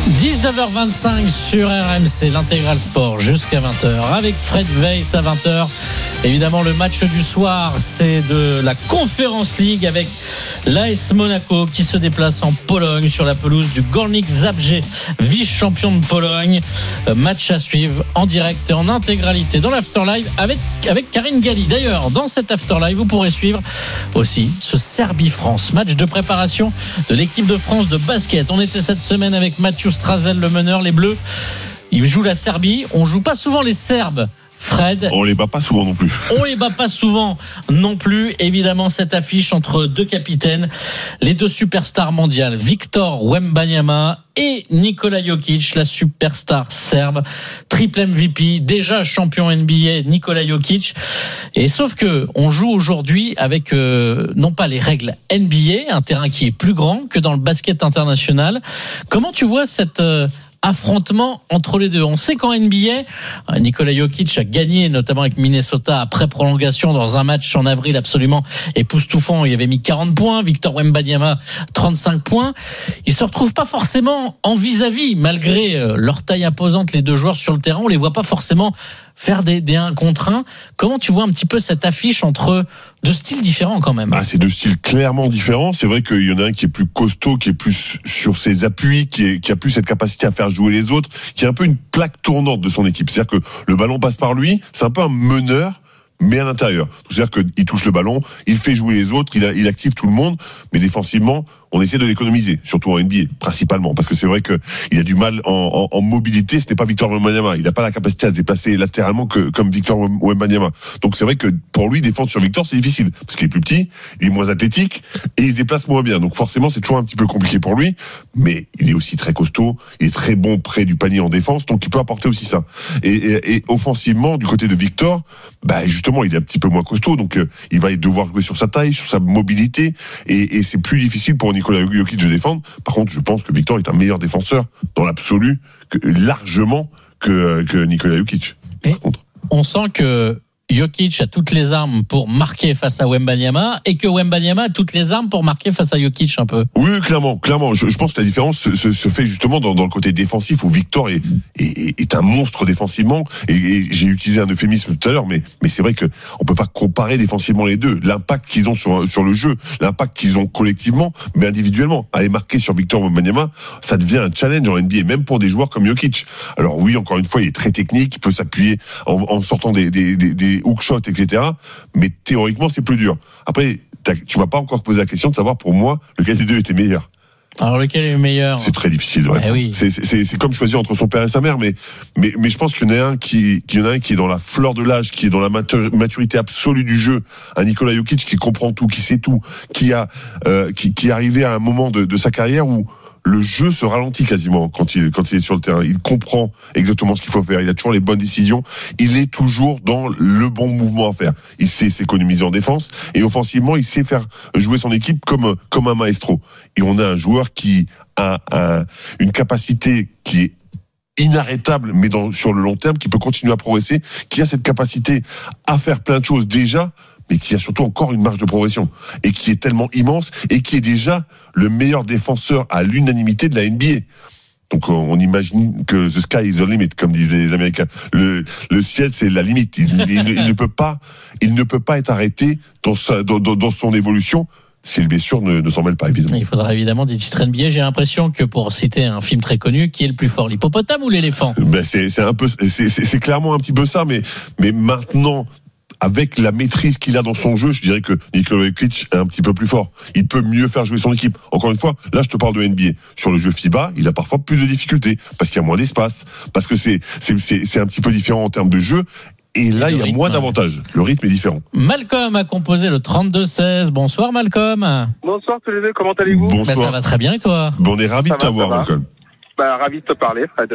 dix-neuf heures vingt-cinq sur R M C, l'intégral sport jusqu'à vingt heures avec Fred Weiss à vingt heures. Évidemment, le match du soir, c'est de la Conference League avec l'A S Monaco qui se déplace en Pologne sur la pelouse du Górnik Zabrze, vice-champion de Pologne. Match à suivre en direct et en intégralité dans l'Afterlive avec, avec Karine Galli. D'ailleurs, dans cet Afterlive, vous pourrez suivre aussi ce Serbie-France, match de préparation de l'équipe de France de basket. On était cette semaine avec Mathieu Strazel, le meneur, les Bleus. Ils jouent la Serbie. On joue pas souvent les Serbes. Fred. On les bat pas souvent non plus. On les bat pas souvent non plus. Évidemment, cette affiche entre deux capitaines, les deux superstars mondiales, Victor Wembanyama et Nikola Jokic, la superstar serbe, triple M V P, déjà champion N B A, Nikola Jokic. Et sauf que on joue aujourd'hui avec euh, non pas les règles N B A, un terrain qui est plus grand que dans le basket international. Comment tu vois cette euh, affrontement entre les deux? On sait qu'en N B A, Nikola Jokic a gagné notamment avec Minnesota après prolongation dans un match en avril absolument époustouflant. Il avait mis quarante points, Victor Wembanyama trente-cinq points. Ils se retrouvent pas forcément en vis-à-vis malgré leur taille imposante, les deux joueurs sur le terrain. On les voit pas forcément faire des, des un contre un. Comment tu vois un petit peu cette affiche entre deux styles différents quand même? Ah, c'est deux styles clairement différents. C'est vrai qu'il y en a un qui est plus costaud, qui est plus sur ses appuis, qui, est, qui a plus cette capacité à faire jouer les autres, qui est un peu une plaque tournante de son équipe. C'est-à-dire que le ballon passe par lui, c'est un peu un meneur, mais à l'intérieur. C'est-à-dire qu'il touche le ballon, il fait jouer les autres, il, a, il active tout le monde, mais défensivement, on essaie de l'économiser, surtout en N B A, principalement, parce que c'est vrai que il a du mal en, en, en mobilité. Ce n'est pas Victor Wembanyama. Il n'a pas la capacité à se déplacer latéralement que comme Victor Wembanyama. Donc c'est vrai que pour lui, défendre sur Victor, c'est difficile, parce qu'il est plus petit, il est moins athlétique, et il se déplace moins bien. Donc forcément, c'est toujours un petit peu compliqué pour lui, mais il est aussi très costaud, il est très bon près du panier en défense, donc il peut apporter aussi ça. Et, et, et offensivement, du côté de Victor, bah justement, il est un petit peu moins costaud, donc euh, il va devoir jouer sur sa taille, sur sa mobilité, et, et c'est plus difficile pour Nikola Jokic de défendre. Par contre, je pense que Victor est un meilleur défenseur dans l'absolu, que, largement que, que Nikola Jokic. Par contre, on sent que Jokic a toutes les armes pour marquer face à Wembanyama et que Wembanyama a toutes les armes pour marquer face à Jokic un peu. Oui, clairement, clairement. Je, je pense que la différence se, se, se fait justement dans, dans le côté défensif où Victor est, est, est un monstre défensivement. Et, et j'ai utilisé un euphémisme tout à l'heure, mais, mais c'est vrai que on peut pas comparer défensivement les deux. L'impact qu'ils ont sur, sur le jeu, l'impact qu'ils ont collectivement, mais individuellement. Aller marquer sur Victor Wembanyama, ça devient un challenge en N B A, même pour des joueurs comme Jokic. Alors oui, encore une fois, il est très technique, il peut s'appuyer en, en sortant des, des, des, des hook shots, et cetera. Mais théoriquement, c'est plus dur. Après, tu m'as pas encore posé la question de savoir pour moi lequel des deux était meilleur. Alors lequel est le meilleur? C'est très difficile. Ouais. Eh oui. C'est, c'est, c'est comme choisir entre son père et sa mère, mais mais mais je pense qu'il y en a un qui, qu'il y en a un qui est dans la fleur de l'âge, qui est dans la maturité absolue du jeu. Un Nikola Jokic qui comprend tout, qui sait tout, qui a euh, qui qui est arrivé à un moment de, de sa carrière où le jeu se ralentit quasiment quand il, quand il est sur le terrain. Il comprend exactement ce qu'il faut faire. Il a toujours les bonnes décisions. Il est toujours dans le bon mouvement à faire. Il sait s'économiser en défense et offensivement, il sait faire jouer son équipe comme, comme un maestro. Et on a un joueur qui a un, une capacité qui est inarrêtable, mais dans, sur le long terme, qui peut continuer à progresser, qui a cette capacité à faire plein de choses déjà, mais qui a surtout encore une marge de progression, et qui est tellement immense, et qui est déjà le meilleur défenseur à l'unanimité de la N B A. Donc on imagine que the sky is the limit, comme disent les Américains. Le, le ciel, c'est la limite. Il, il, il ne peut pas, il ne peut pas être arrêté dans, sa, dans, dans son évolution, si les blessures ne, ne s'en mêlent pas, évidemment. Il faudra évidemment des titres N B A. J'ai l'impression que, pour citer un film très connu, qui est le plus fort, l'hippopotame ou l'éléphant? Ben c'est, c'est un peu, c'est, c'est, c'est clairement un petit peu ça, mais, mais maintenant, avec la maîtrise qu'il a dans son jeu, je dirais que Nikola Jokic est un petit peu plus fort. Il peut mieux faire jouer son équipe. Encore une fois, là, je te parle de N B A. Sur le jeu FIBA, il a parfois plus de difficultés parce qu'il y a moins d'espace, parce que c'est, c'est, c'est, c'est un petit peu différent en termes de jeu. Et là, et il y a rythme, moins d'avantages. Le rythme est différent. Malcolm a composé le trente-deux seize. Bonsoir, Malcolm. Bonsoir tous les deux, comment allez-vous? Bonsoir. Bah, ça va très bien, et toi? Bon, on est ravis ça de t'avoir, Malcolm. Bah, ravi de te parler, Fred.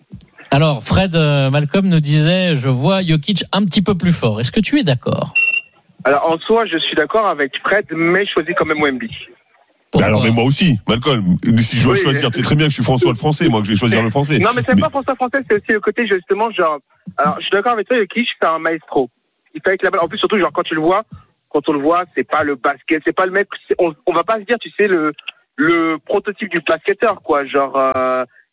Alors, Fred, euh, Malcolm nous disait, je vois Jokic un petit peu plus fort. Est-ce que tu es d'accord? Alors, en soi, je suis d'accord avec Fred, mais je choisis quand même Wemby. Bah alors, mais moi aussi, Malcolm. Si je dois oui, choisir, c'est très bien que je suis François le français, moi, que je vais choisir le français. Non, mais c'est mais... pas François français, c'est aussi le côté, justement, genre. Alors, je suis d'accord avec toi, Jokic, c'est un maestro. Il fait avec la balle. En plus, surtout, genre, quand tu le vois, quand on le voit, c'est pas le basket, c'est pas le mec. On, on va pas se dire, tu sais, le, le prototype du basketteur, quoi. Genre, euh,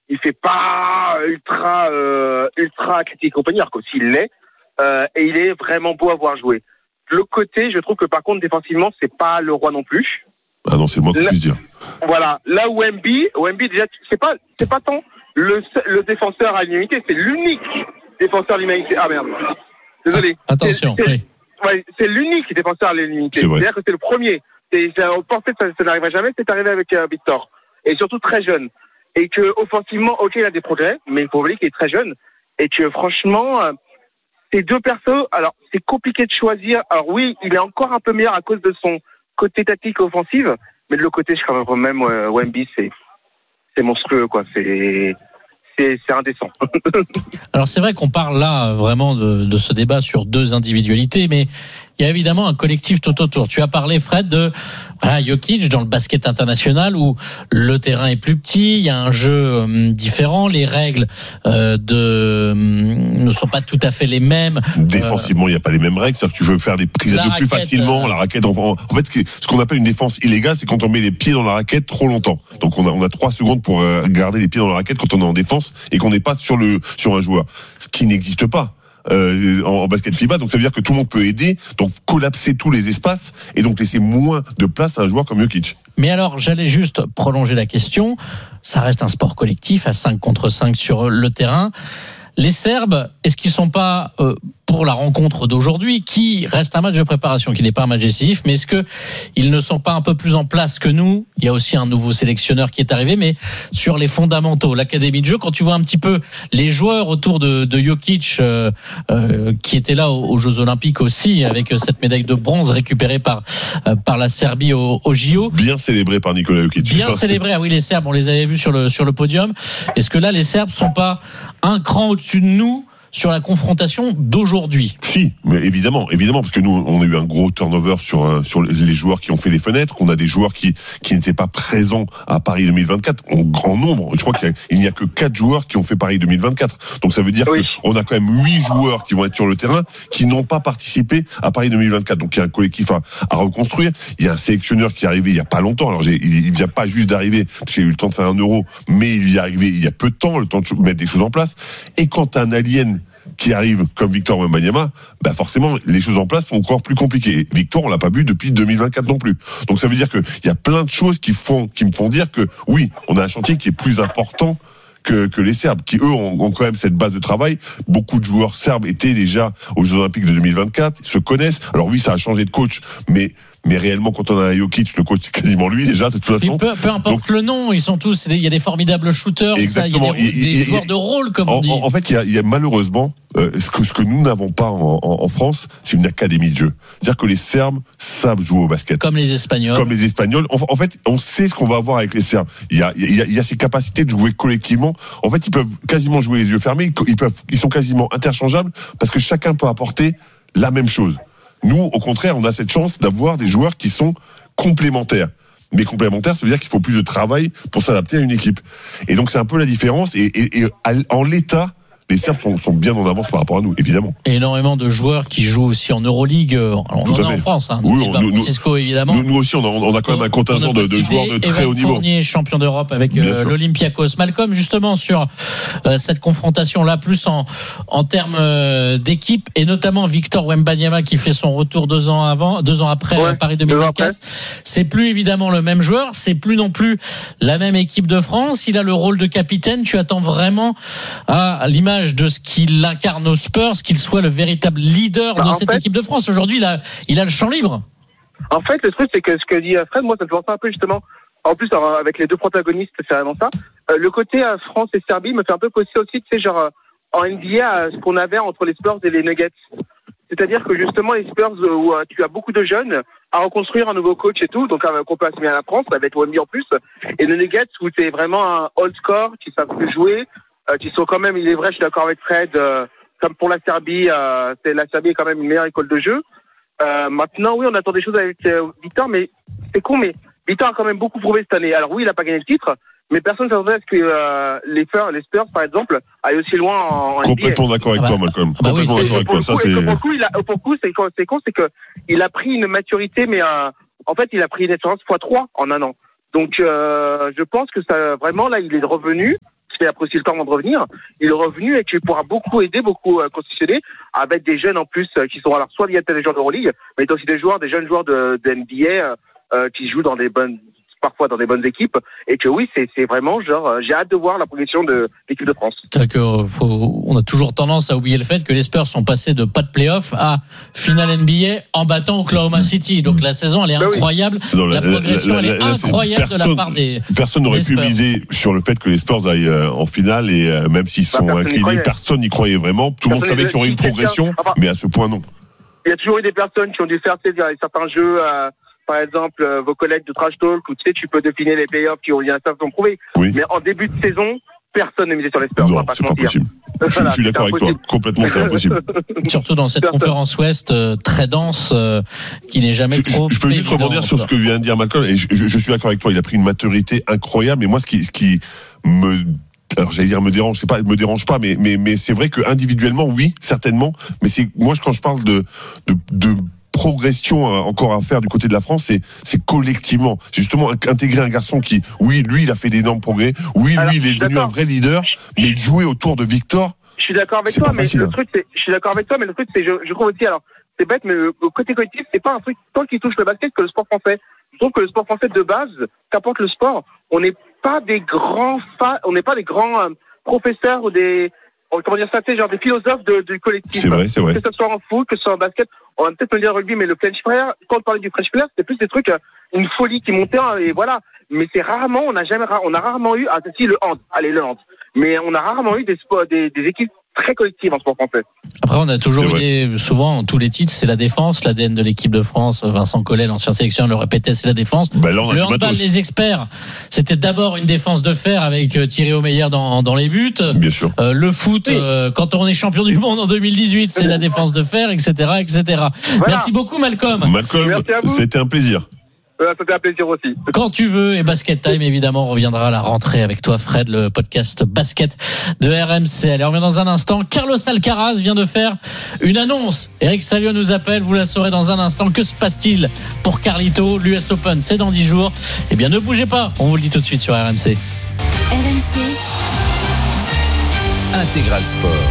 il fait pas ultra euh, ultra critique compagnie, alors qu'aussi il l'est, euh, et il est vraiment beau à voir jouer. De l'autre côté, je trouve que par contre défensivement, c'est pas le roi non plus. Ah non, c'est moi qui puisse dire. Voilà, là où Wemby, Wemby déjà, c'est pas c'est pas tant le le défenseur à l'unité, c'est l'unique défenseur à l'unité. Ah merde. Désolé. Attention. C'est, c'est, oui. ouais, c'est l'unique défenseur à l'unité. C'est vrai. C'est-à-dire que c'est le premier. C'est, c'est, on pensait que ça, ça n'arriverait jamais, c'est arrivé avec euh, Victor. Et surtout très jeune. Et que offensivement, ok, il a des progrès, mais il faut oublier qu'il est très jeune. Et que franchement, euh, ces deux persos, alors c'est compliqué de choisir. Alors oui, il est encore un peu meilleur à cause de son côté tactique offensif, mais de l'autre côté, je crois quand même euh, Wemby, c'est c'est monstrueux, quoi. C'est c'est, c'est indécent. Alors c'est vrai qu'on parle là vraiment de, de ce débat sur deux individualités, mais il y a évidemment un collectif tout autour. Tu as parlé, Fred, de voilà, Jokic dans le basket international où le terrain est plus petit, il y a un jeu euh, différent, les règles euh, de, euh, ne sont pas tout à fait les mêmes. Défensivement, il euh, n'y a pas les mêmes règles. C'est-à-dire que tu veux faire des prises à deux plus facilement. Euh... La raquette, en, en fait, ce, ce qu'on appelle une défense illégale, c'est quand on met les pieds dans la raquette trop longtemps. Donc on a, on a trois secondes pour euh, garder les pieds dans la raquette quand on est en défense et qu'on n'est pas sur, le, sur un joueur. Ce qui n'existe pas. Euh, en, en basket FIBA, donc ça veut dire que tout le monde peut aider, donc collapser tous les espaces et donc laisser moins de place à un joueur comme Jokic. Mais alors, j'allais juste prolonger la question. Ça reste un sport collectif à cinq contre cinq sur le terrain. Les Serbes, est-ce qu'ils sont pas euh, pour la rencontre d'aujourd'hui, qui reste un match de préparation, qui n'est pas un match décisif, mais est-ce que ils ne sont pas un peu plus en place que nous? Il y a aussi un nouveau sélectionneur qui est arrivé, mais sur les fondamentaux, l'académie de jeu, quand tu vois un petit peu les joueurs autour de, de Jokic, euh, euh, qui étaient là aux, aux Jeux Olympiques aussi, avec cette médaille de bronze récupérée par euh, par la Serbie au, au J O. Bien célébré par Nikola Jokic. Bien célébré. Ah oui, les Serbes, on les avait vus sur le sur le podium. Est-ce que là, les Serbes sont pas un cran au-dessus de nous sur la confrontation d'aujourd'hui? Si, mais évidemment, évidemment, parce que nous, on a eu un gros turnover sur sur les joueurs qui ont fait les fenêtres. On a des joueurs qui qui n'étaient pas présents à Paris deux mille vingt-quatre en grand nombre. Je crois qu'il n'y a, a que quatre joueurs qui ont fait Paris deux mille vingt-quatre. Donc ça veut dire oui. qu'on a quand même huit joueurs qui vont être sur le terrain qui n'ont pas participé à Paris deux mille vingt-quatre. Donc il y a un collectif à, à reconstruire. Il y a un sélectionneur qui est arrivé il y a pas longtemps. Alors j'ai, il, il vient pas juste d'arriver parce qu'il a eu le temps de faire un euro, mais il y est arrivé il y a peu de temps, le temps de mettre des choses en place. Et quand t'as un alien qui arrive comme Victor Wembanyama, bah forcément les choses en place sont encore plus compliquées. Et Victor, on l'a pas vu depuis deux mille vingt-quatre non plus. Donc ça veut dire que il y a plein de choses qui font, qui me font dire que oui, on a un chantier qui est plus important que, que les Serbes, qui eux ont, ont quand même cette base de travail. Beaucoup de joueurs serbes étaient déjà aux Jeux Olympiques de deux mille vingt-quatre, se connaissent. Alors oui, ça a changé de coach, mais mais réellement, quand on a un Jokic, le coach, c'est quasiment lui, déjà, de toute façon. Peu, peu importe Donc, le nom, ils sont tous, il y a des formidables shooters, exactement. Ça, il y a des, il, des il, joueurs il, de rôle, comme en, on dit. En, en fait, il y a, il y a malheureusement, euh, ce, que, ce que nous n'avons pas en, en, en France, c'est une académie de jeu. C'est-à-dire que les Serbes savent jouer au basket. Comme les Espagnols. Comme les Espagnols. En, en fait, on sait ce qu'on va avoir avec les Serbes. Il y a, il y a, il y a ces capacités de jouer collectivement. En fait, ils peuvent quasiment jouer les yeux fermés. Ils peuvent, ils sont quasiment interchangeables parce que chacun peut apporter la même chose. Nous, au contraire, on a cette chance d'avoir des joueurs qui sont complémentaires. Mais complémentaires, ça veut dire qu'il faut plus de travail pour s'adapter à une équipe. Et donc, c'est un peu la différence. Et, et, et en l'état, les Serbes sont, sont bien en avance par rapport à nous, évidemment. Et énormément de joueurs qui jouent aussi en Euroleague. On en a en France, hein. Oui, on, nous, Francisco, évidemment. Nous, nous aussi, on a, on a quand même un contingent de, de joueurs de très Evan haut niveau. Fournier, champion d'Europe avec euh, l'Olympiakos. Malcolm, justement, sur euh, cette confrontation-là, plus en, en termes euh, d'équipe, et notamment Victor Wembanyama qui fait son retour deux ans avant, deux ans après ouais, Paris deux mille vingt-quatre. C'est plus évidemment le même joueur, c'est plus non plus la même équipe de France. Il a le rôle de capitaine. Tu attends vraiment à l'image de ce qu'il incarne aux Spurs, qu'il soit le véritable leader bah, de cette fait, équipe de France. Aujourd'hui, il a, il a le champ libre. En fait, le truc, c'est que ce que dit Fred, moi, ça me fait penser un peu justement, en plus, alors, avec les deux protagonistes, c'est vraiment ça. Euh, le côté euh, France et Serbie me fait un peu penser aussi, tu sais, genre, euh, en N B A, euh, ce qu'on avait entre les Spurs et les Nuggets. C'est-à-dire que justement, les Spurs, euh, où euh, tu as beaucoup de jeunes à reconstruire un nouveau coach et tout, donc euh, qu'on peut assimiler à la France, avec Wemby en plus, et les Nuggets, où tu es vraiment un old score, qui savent plus jouer, Euh, qui sont quand même, il est vrai, je suis d'accord avec Fred, euh, comme pour la Serbie, euh, c'est, la Serbie est quand même une meilleure école de jeu. Euh, maintenant, oui, on attend des choses avec euh, Victor, mais c'est con, mais Victor a quand même beaucoup prouvé cette année. Alors oui, il n'a pas gagné le titre, mais personne ne s'attendait à ce que euh, les, Spurs, les Spurs, par exemple, aillent aussi loin en, en Complètement d'accord avec ah bah, toi, Malcolm. Ah bah Complètement oui, d'accord avec toi. Ça, c'est... Pour le coup, il a, pour le coup, c'est, c'est con, c'est que il a pris une maturité, mais euh, en fait, il a pris une expérience fois trois en un an. Donc, euh, je pense que ça, vraiment, là, il est revenu. il a pris aussi le temps avant de revenir. Il est revenu et tu pourras beaucoup aider, beaucoup euh, constitutionner avec des jeunes en plus euh, qui sont alors soit liés à des joueurs d'Euroleague, mais aussi des joueurs, des jeunes joueurs de, de N B A euh, euh, qui jouent dans des bonnes, parfois dans des bonnes équipes, et que oui, c'est, c'est vraiment genre, euh, j'ai hâte de voir la progression de l'équipe de France. C'est que euh, faut, on a toujours tendance à oublier le fait que les Spurs sont passés de pas de play-off à finale N B A en battant Oklahoma City. Donc la saison, elle est ben incroyable. Oui. Non, la, la progression, la, la, elle est la, incroyable personne, de la part des. Personne n'aurait pu miser sur le fait que les Spurs aillent euh, en finale, et euh, même s'ils sont bah, inclinés, personne n'y croyait vraiment. Tout le monde savait qu'il y aurait une progression, enfin, mais à ce point, non. Il y a toujours eu des personnes qui ont dû faire certains jeux. Euh, Par exemple, euh, vos collègues de Trash Talk, où tu sais, tu peux définir les playoffs qui ont bien ça, ont prouvé. Oui. Mais en début de saison, personne ne misait sur les Spurs. Non, pas c'est pas possible. Je, voilà, je suis d'accord avec toi. Complètement, c'est impossible. Surtout dans cette personne. conférence Ouest euh, très dense, euh, qui n'est jamais je, trop. Je peux juste rebondir sur ce que vient de dire Malcolm, et je, je, je suis d'accord avec toi. Il a pris une maturité incroyable. Mais moi, ce qui, ce qui me alors j'allais dire me dérange, c'est pas me dérange pas, mais mais mais c'est vrai que individuellement, oui, certainement. Mais c'est moi, quand je parle de de, de progression encore à faire du côté de la France, c'est, c'est collectivement, justement intégrer un garçon qui, oui, lui, il a fait d'énormes progrès, oui, lui, alors, il est devenu d'accord. un vrai leader, mais de jouer autour de Victor. Je suis d'accord avec toi, mais facile, le hein. truc, c'est, je suis d'accord avec toi, mais le truc, c'est, je, je trouve aussi, alors, c'est bête, mais le, le côté collectif, c'est pas un truc tant qu'il touche le basket que le sport français. Je trouve que le sport français de base, qu'apporte le sport, on n'est pas des grands fa- on n'est pas des grands euh, professeurs ou des comment dire ça, tu sais, genre des philosophes de, du collectif. C'est vrai, c'est vrai. Que ce soit en foot, que ce soit en basket, on va peut-être me dire rugby, mais le French Flair, quand on parlait du French Flair, c'était plus des trucs, une folie qui montait, et voilà. Mais c'est rarement, on a jamais, on a rarement eu, ah, si, le hand, allez, le hand. Mais on a rarement eu des, des, des équipes très collectives en sport français. Après, on a toujours eu, souvent, tous les titres, c'est la défense, l'A D N de l'équipe de France. Vincent Collet, l'ancien sélectionneur, le répétait, c'est la défense. Bah là, le handball, les experts, c'était d'abord une défense de fer avec Thierry Omeyer dans, dans les buts. Bien sûr. Euh, le foot, oui. euh, quand on est champion du monde en deux mille dix-huit, c'est la défense de fer, et cetera, et cetera. Voilà. Merci beaucoup, Malcolm. Malcolm, c'était un plaisir. Euh, c'était un plaisir aussi. Quand tu veux, et Basket Time, évidemment, reviendra à la rentrée avec toi, Fred, le podcast basket de R M C. Allez, on revient dans un instant. Carlos Alcaraz vient de faire une annonce. Eric Salio nous appelle, vous la saurez dans un instant. Que se passe-t-il pour Carlito? L'U S Open, c'est dans dix jours. Eh bien, ne bougez pas, on vous le dit tout de suite sur R M C. R M C Intégral Sport.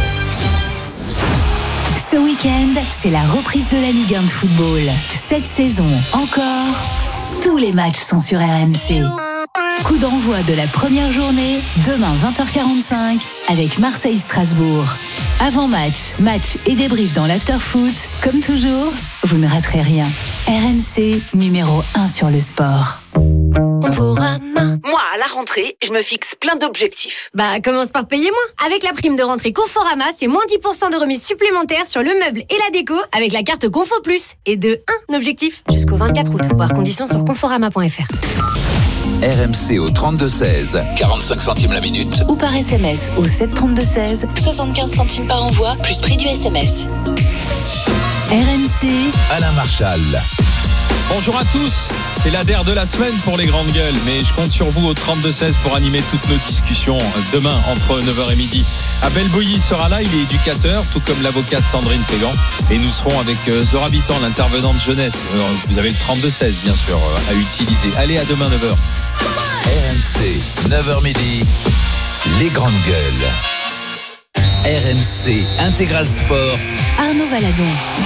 Ce week-end, c'est la reprise de la Ligue un de football. Cette saison encore, tous les matchs sont sur R M C. Coup d'envoi de la première journée, demain vingt heures quarante-cinq, avec Marseille-Strasbourg. Avant-match, match et débrief dans l'after-foot. Comme toujours, vous ne raterez rien. R M C, numéro un sur le sport. Moi, à la rentrée, je me fixe plein d'objectifs. Bah, commence par payer moins. Avec la prime de rentrée Conforama, c'est moins dix pour cent de remise supplémentaire sur le meuble et la déco avec la carte Confo Plus. Et de un objectif jusqu'au vingt-quatre août. Voir conditions sur conforama point f r. R M C au trente-deux seize, quarante-cinq centimes la minute. Ou par S M S au sept trente-deux seize, soixante-quinze centimes par envoi, plus prix du S M S. R M C, Alain Marchal. Bonjour à tous, c'est l'A D E R de la semaine pour les grandes gueules, mais je compte sur vous au trente-deux seize pour animer toutes nos discussions demain entre neuf heures et midi. Abel Bouilly sera là, il est éducateur, tout comme l'avocate Sandrine Pégan, et nous serons avec Zora Bitan, l'intervenante jeunesse. Vous avez le trente-deux seize bien sûr à utiliser. Allez, à demain neuf heures. R M C, neuf heures midi, les grandes gueules. R M C Intégral Sport. Arnaud Valadon.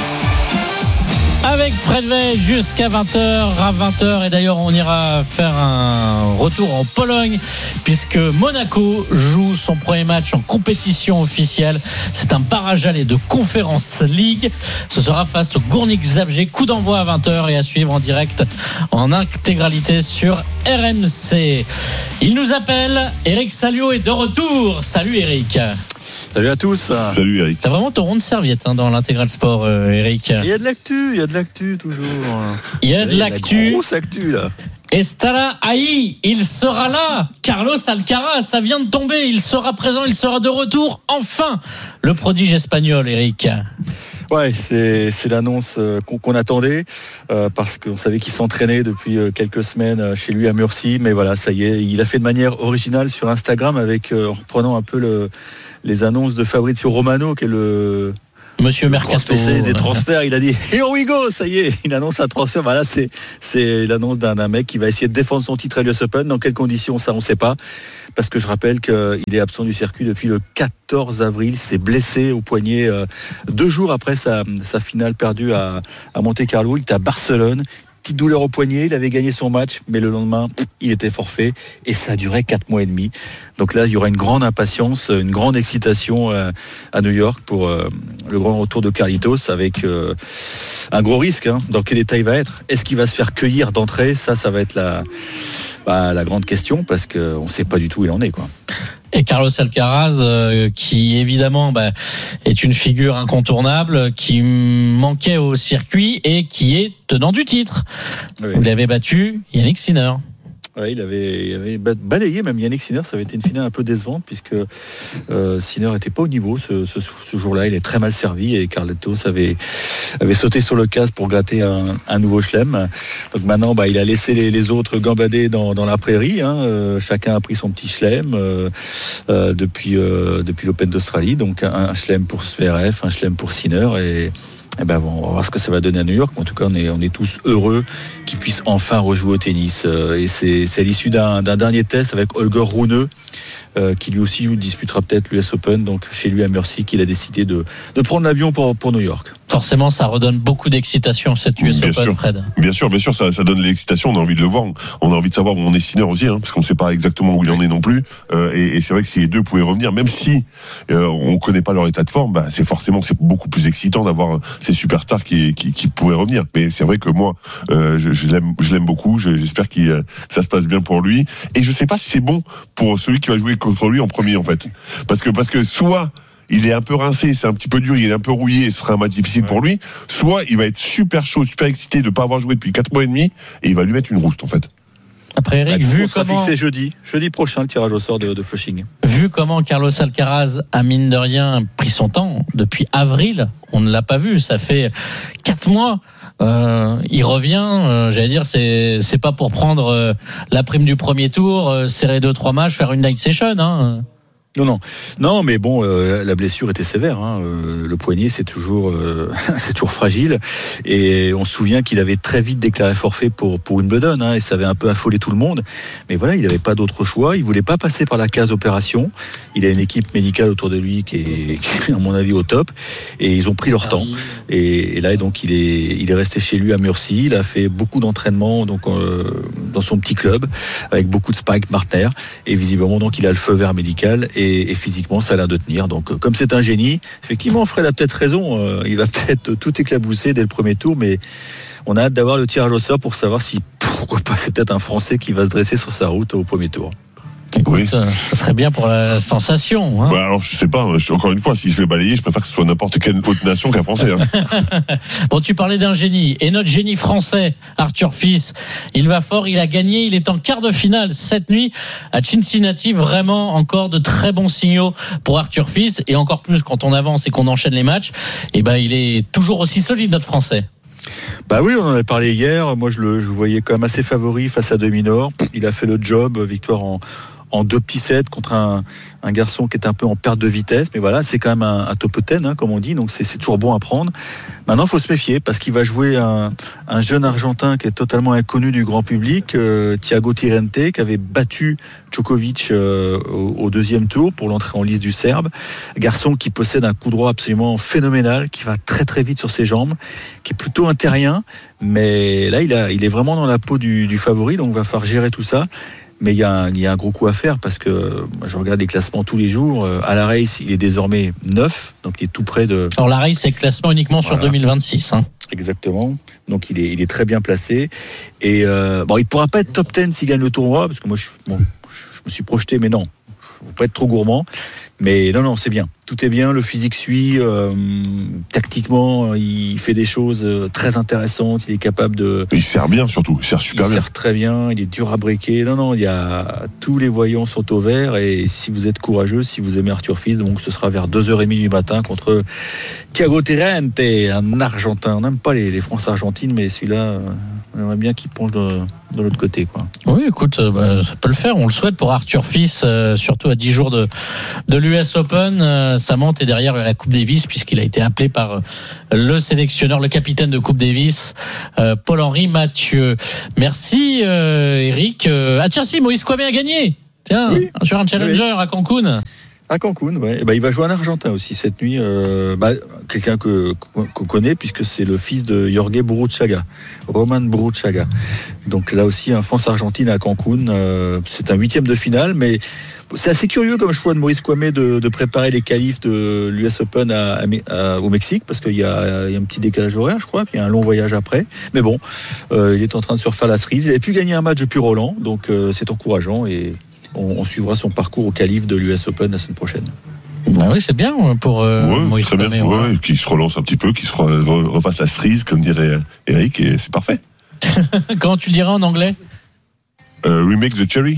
Avec Fred Veil jusqu'à vingt heures, à vingt heures, et d'ailleurs on ira faire un retour en Pologne puisque Monaco joue son premier match en compétition officielle. C'est un barrage aller de Conference League. Ce sera face au Górnik Zabrze. Coup d'envoi à vingt heures et à suivre en direct en intégralité sur R M C. Il nous appelle, Eric Salio est de retour. Salut Eric. Salut à tous. Salut Eric. T'as vraiment ton rond de serviette hein, dans l'intégral sport, euh, Eric. Il y a de l'actu, il y a de l'actu toujours. Il y a de l'actu. Grosse actu là. Estará ahí, il sera là. Carlos Alcaraz, ça vient de tomber. Il sera présent, il sera de retour. Enfin, le prodige espagnol, Eric. Ouais, c'est c'est l'annonce qu'on, qu'on attendait euh, parce qu'on savait qu'il s'entraînait depuis quelques semaines chez lui à Murcie, mais voilà, ça y est, il a fait de manière originale sur Instagram avec euh, en reprenant un peu le les annonces de Fabrizio Romano, qui est le, Monsieur Mercato. Spécialiste des transferts, il a dit here we go, ça y est, il annonce un transfert. Voilà, c'est, c'est l'annonce d'un, d'un mec qui va essayer de défendre son titre à l'U S Open. Dans quelles conditions, ça on ne sait pas. Parce que je rappelle qu'il est absent du circuit depuis le quatorze avril. Il s'est blessé au poignet euh, deux jours après sa, sa finale perdue à, à Monte-Carlo. Il était à Barcelone. Petite douleur au poignet, il avait gagné son match, mais le lendemain, il était forfait et ça a duré quatre mois et demi. Donc là, il y aura une grande impatience, une grande excitation euh, à New York pour euh, le grand retour de Carlitos avec euh, un gros risque. Hein. Dans quel état il va être ? Est-ce qu'il va se faire cueillir d'entrée ? Ça, ça va être la, bah, la grande question parce qu'on ne sait pas du tout où il en est, quoi. Et Carlos Alcaraz, euh, qui évidemment bah, est une figure incontournable, qui manquait au circuit et qui est tenant du titre. Oui. Vous l'avez battu, Yannick Sinner. Ouais, il avait, il avait balayé même Yannick Sinner. Ça avait été une finale un peu décevante puisque euh, Sinner n'était pas au niveau ce, ce, ce jour-là. Il est très mal servi et Carlitos avait, avait sauté sur le casque pour gratter un, un nouveau chelem. Donc maintenant, bah, il a laissé les, les autres gambader dans, dans la prairie. Hein. Euh, chacun a pris son petit chelem euh, euh, depuis, euh, depuis l'Open d'Australie. Donc un, un chelem pour Zverev, un chelem pour Sinner et Eh ben bon, on va voir ce que ça va donner à New York. En tout cas, on est, on est tous heureux qu'ils puissent enfin rejouer au tennis. Et c'est, c'est à l'issue d'un, d'un dernier test avec Holger Rune, euh, qui lui aussi disputera peut-être l'U S Open, donc chez lui à Mercy, qu'il a décidé de, de prendre l'avion pour, pour New York. Forcément, ça redonne beaucoup d'excitation, cette U S bien Open, sûr. Fred. Bien sûr, bien sûr, ça, ça donne de l'excitation, on a envie de le voir, on a envie de savoir où on est Sinner aussi, hein, parce qu'on ne sait pas exactement où il en est non plus, euh, et, et c'est vrai que si les deux pouvaient revenir, même si euh, on ne connaît pas leur état de forme, bah, c'est forcément que c'est beaucoup plus excitant d'avoir ces superstars qui, qui, qui pourraient revenir. Mais c'est vrai que moi, euh, je, je, l'aime, je l'aime beaucoup, je, j'espère que euh, ça se passe bien pour lui, et je ne sais pas si c'est bon pour celui qui va jouer contre lui en premier, en fait. Parce que, parce que soit il est un peu rincé, c'est un petit peu dur, il est un peu rouillé, et ce sera un match difficile ouais. pour lui, soit il va être super chaud, super excité de ne pas avoir joué depuis quatre mois et demi, et il va lui mettre une rouste en fait. Après Eric, bah, vu sera comment... fixé jeudi, jeudi prochain le tirage au sort de, de Flushing. Vu comment Carlos Alcaraz a mine de rien pris son temps, depuis avril, on ne l'a pas vu, ça fait quatre mois. Euh, il revient, euh, j'allais dire, c'est c'est pas pour prendre euh, la prime du premier tour, euh, serrer deux trois matchs, faire une night session, hein. Non, non, non, mais bon, euh, la blessure était sévère. Hein. Euh, le poignet, c'est toujours, euh, c'est toujours fragile. Et on se souvient qu'il avait très vite déclaré forfait pour pour Wimbledon, hein, et ça avait un peu affolé tout le monde. Mais voilà, il n'avait pas d'autre choix. Il voulait pas passer par la case opération. Il a une équipe médicale autour de lui qui est, qui est, à mon avis, au top. Et ils ont pris leur temps. Et, et là, donc, il est, il est resté chez lui à Murcie. Il a fait beaucoup d'entraînement, donc euh, dans son petit club, avec beaucoup de Spike Martner. Et visiblement, donc, il a le feu vert médical. Et, et physiquement ça a l'air de tenir, donc comme c'est un génie, effectivement Fred a peut-être raison, euh, il va peut-être tout éclabousser dès le premier tour, mais on a hâte d'avoir le tirage au sort pour savoir si, pourquoi pas, c'est peut-être un Français qui va se dresser sur sa route au premier tour. Écoute, oui. Ça serait bien pour la sensation. Hein. Bah alors je sais pas, encore une fois, si je vais balayer, je préfère que ce soit n'importe quelle autre nation qu'un Français. Hein. Bon, tu parlais d'un génie, et notre génie français, Arthur Fils, il va fort, il a gagné, il est en quart de finale cette nuit à Cincinnati. Vraiment encore de très bons signaux pour Arthur Fils, et encore plus quand on avance et qu'on enchaîne les matchs. Et ben, il est toujours aussi solide, notre Français. Bah oui, on en avait parlé hier. Moi, je le, je le voyais quand même assez favori face à Dominor. Il a fait le job, victoire en en deux petits sets contre un, un garçon qui est un peu en perte de vitesse, mais voilà, c'est quand même un, un top dix, hein, comme on dit, donc c'est, c'est toujours bon à prendre. Maintenant, il faut se méfier parce qu'il va jouer un, un jeune Argentin qui est totalement inconnu du grand public, euh, Thiago Tirrente, qui avait battu Djokovic euh, au, au deuxième tour pour l'entrée en lice du Serbe. Garçon qui possède un coup droit absolument phénoménal, qui va très très vite sur ses jambes, qui est plutôt un terrien, mais là, il, a, il est vraiment dans la peau du, du favori, donc il va falloir gérer tout ça. Mais il y, a un, il y a un gros coup à faire parce que je regarde les classements tous les jours. À la race, il est désormais neuf, donc il est tout près de... Alors la race, c'est classement uniquement voilà. Sur deux mille vingt-six. Hein. Exactement. Donc il est, il est très bien placé. Et euh, bon, il ne pourra pas être top dix s'il gagne le tournoi, parce que moi, je, bon, je me suis projeté, mais non. Il ne faut pas être trop gourmand. Mais non, non, c'est bien. Tout est bien, le physique suit. Euh, tactiquement, il fait des choses très intéressantes. Il est capable de... Il sert bien surtout, il sert super il bien. Il sert très bien, il est dur à breaker. Non, non, il y a... tous les voyants sont au vert. Et si vous êtes courageux, si vous aimez Arthur Fils, donc ce sera vers deux heures trente du matin contre Thiago Tirrente, un Argentin. On n'aime pas les, les France-Argentines, mais celui-là, on aimerait bien qu'il penche de, de l'autre côté, quoi. Oui, écoute, bah, ça peut le faire. On le souhaite pour Arthur Fils, euh, surtout à dix jours de, de l'U l'U S Open, euh, ça monte et derrière la Coupe Davis puisqu'il a été appelé par euh, le sélectionneur, le capitaine de Coupe Davis, euh, Paul-Henri Mathieu. Merci euh, Eric. Euh, ah tiens si, Moïse Kouamé a gagné. Tiens, oui. Sur un challenger oui. à Cancun. À Cancun, ouais. Bah, il va jouer en Argentin aussi cette nuit. Euh, bah, quelqu'un que, qu'on connaît puisque c'est le fils de Jorge Burruchaga, Roman Burruchaga. Donc là aussi, un France-Argentine à Cancun. Euh, c'est un huitième de finale, mais c'est assez curieux comme choix de Maurice Kouamé de, de préparer les qualifs de l'U S Open à, à, à, au Mexique parce qu'il y a, il y a un petit décalage horaire, je crois, puis il y a un long voyage après. Mais bon, euh, il est en train de se refaire la cerise. Il avait pu gagner un match depuis Roland, donc euh, c'est encourageant et On, on suivra son parcours au qualif de l'U S Open la semaine prochaine. Bah oui, c'est bien pour euh, ouais, Maurice Kouamé. Ouais, ouais, qu'il se relance un petit peu, qu'il se re, refasse la cerise, comme dirait Eric, et c'est parfait. Comment tu le dirais en anglais? Uh, remake the cherry.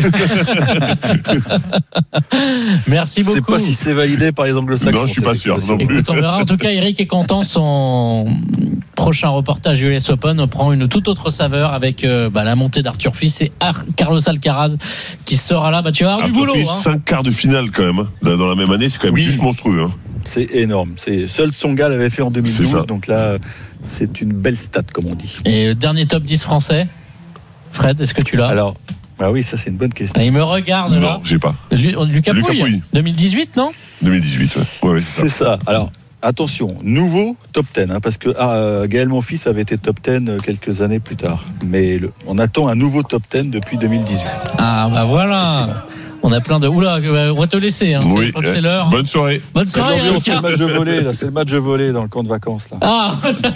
Merci beaucoup. Je sais pas si c'est validé par les anglo-saxons. Non, je suis pas sûr non plus. Écoute, on verra. En tout cas, Eric est content. Son prochain reportage U S Open prend une toute autre saveur avec euh, bah, la montée d'Arthur Fils et Ar- Carlos Alcaraz qui sera là. Bah, tu vas avoir Arthur du boulot. Fils, hein. cinq quarts de finale quand même. Hein. Dans la même année, c'est quand même oui. juste monstrueux. Hein. C'est énorme. C'est seul Tsonga l'avait fait en deux mille douze. Donc là, c'est une belle stat, comme on dit. Et le dernier top dix français, Fred, est-ce que tu l'as? Alors, ah oui, ça c'est une bonne question. Et il me regarde non, là. Non, j'ai pas. Lucas Pouille, deux mille dix-huit, non? deux mille dix-huit, ouais. ouais c'est, c'est ça. ça. Alors, attention, nouveau top dix, hein, parce que ah, Gaël Monfils avait été top dix quelques années plus tard. Mais le, on attend un nouveau top dix depuis deux mille dix-huit. Ah bah voilà. On a plein de. Oula, on va te laisser. Hein. Oui, je crois que c'est l'heure. Bonne soirée. Bonne soirée. Hein, c'est le match de volley, là. C'est le match de volley dans le camp de vacances, là. Ah,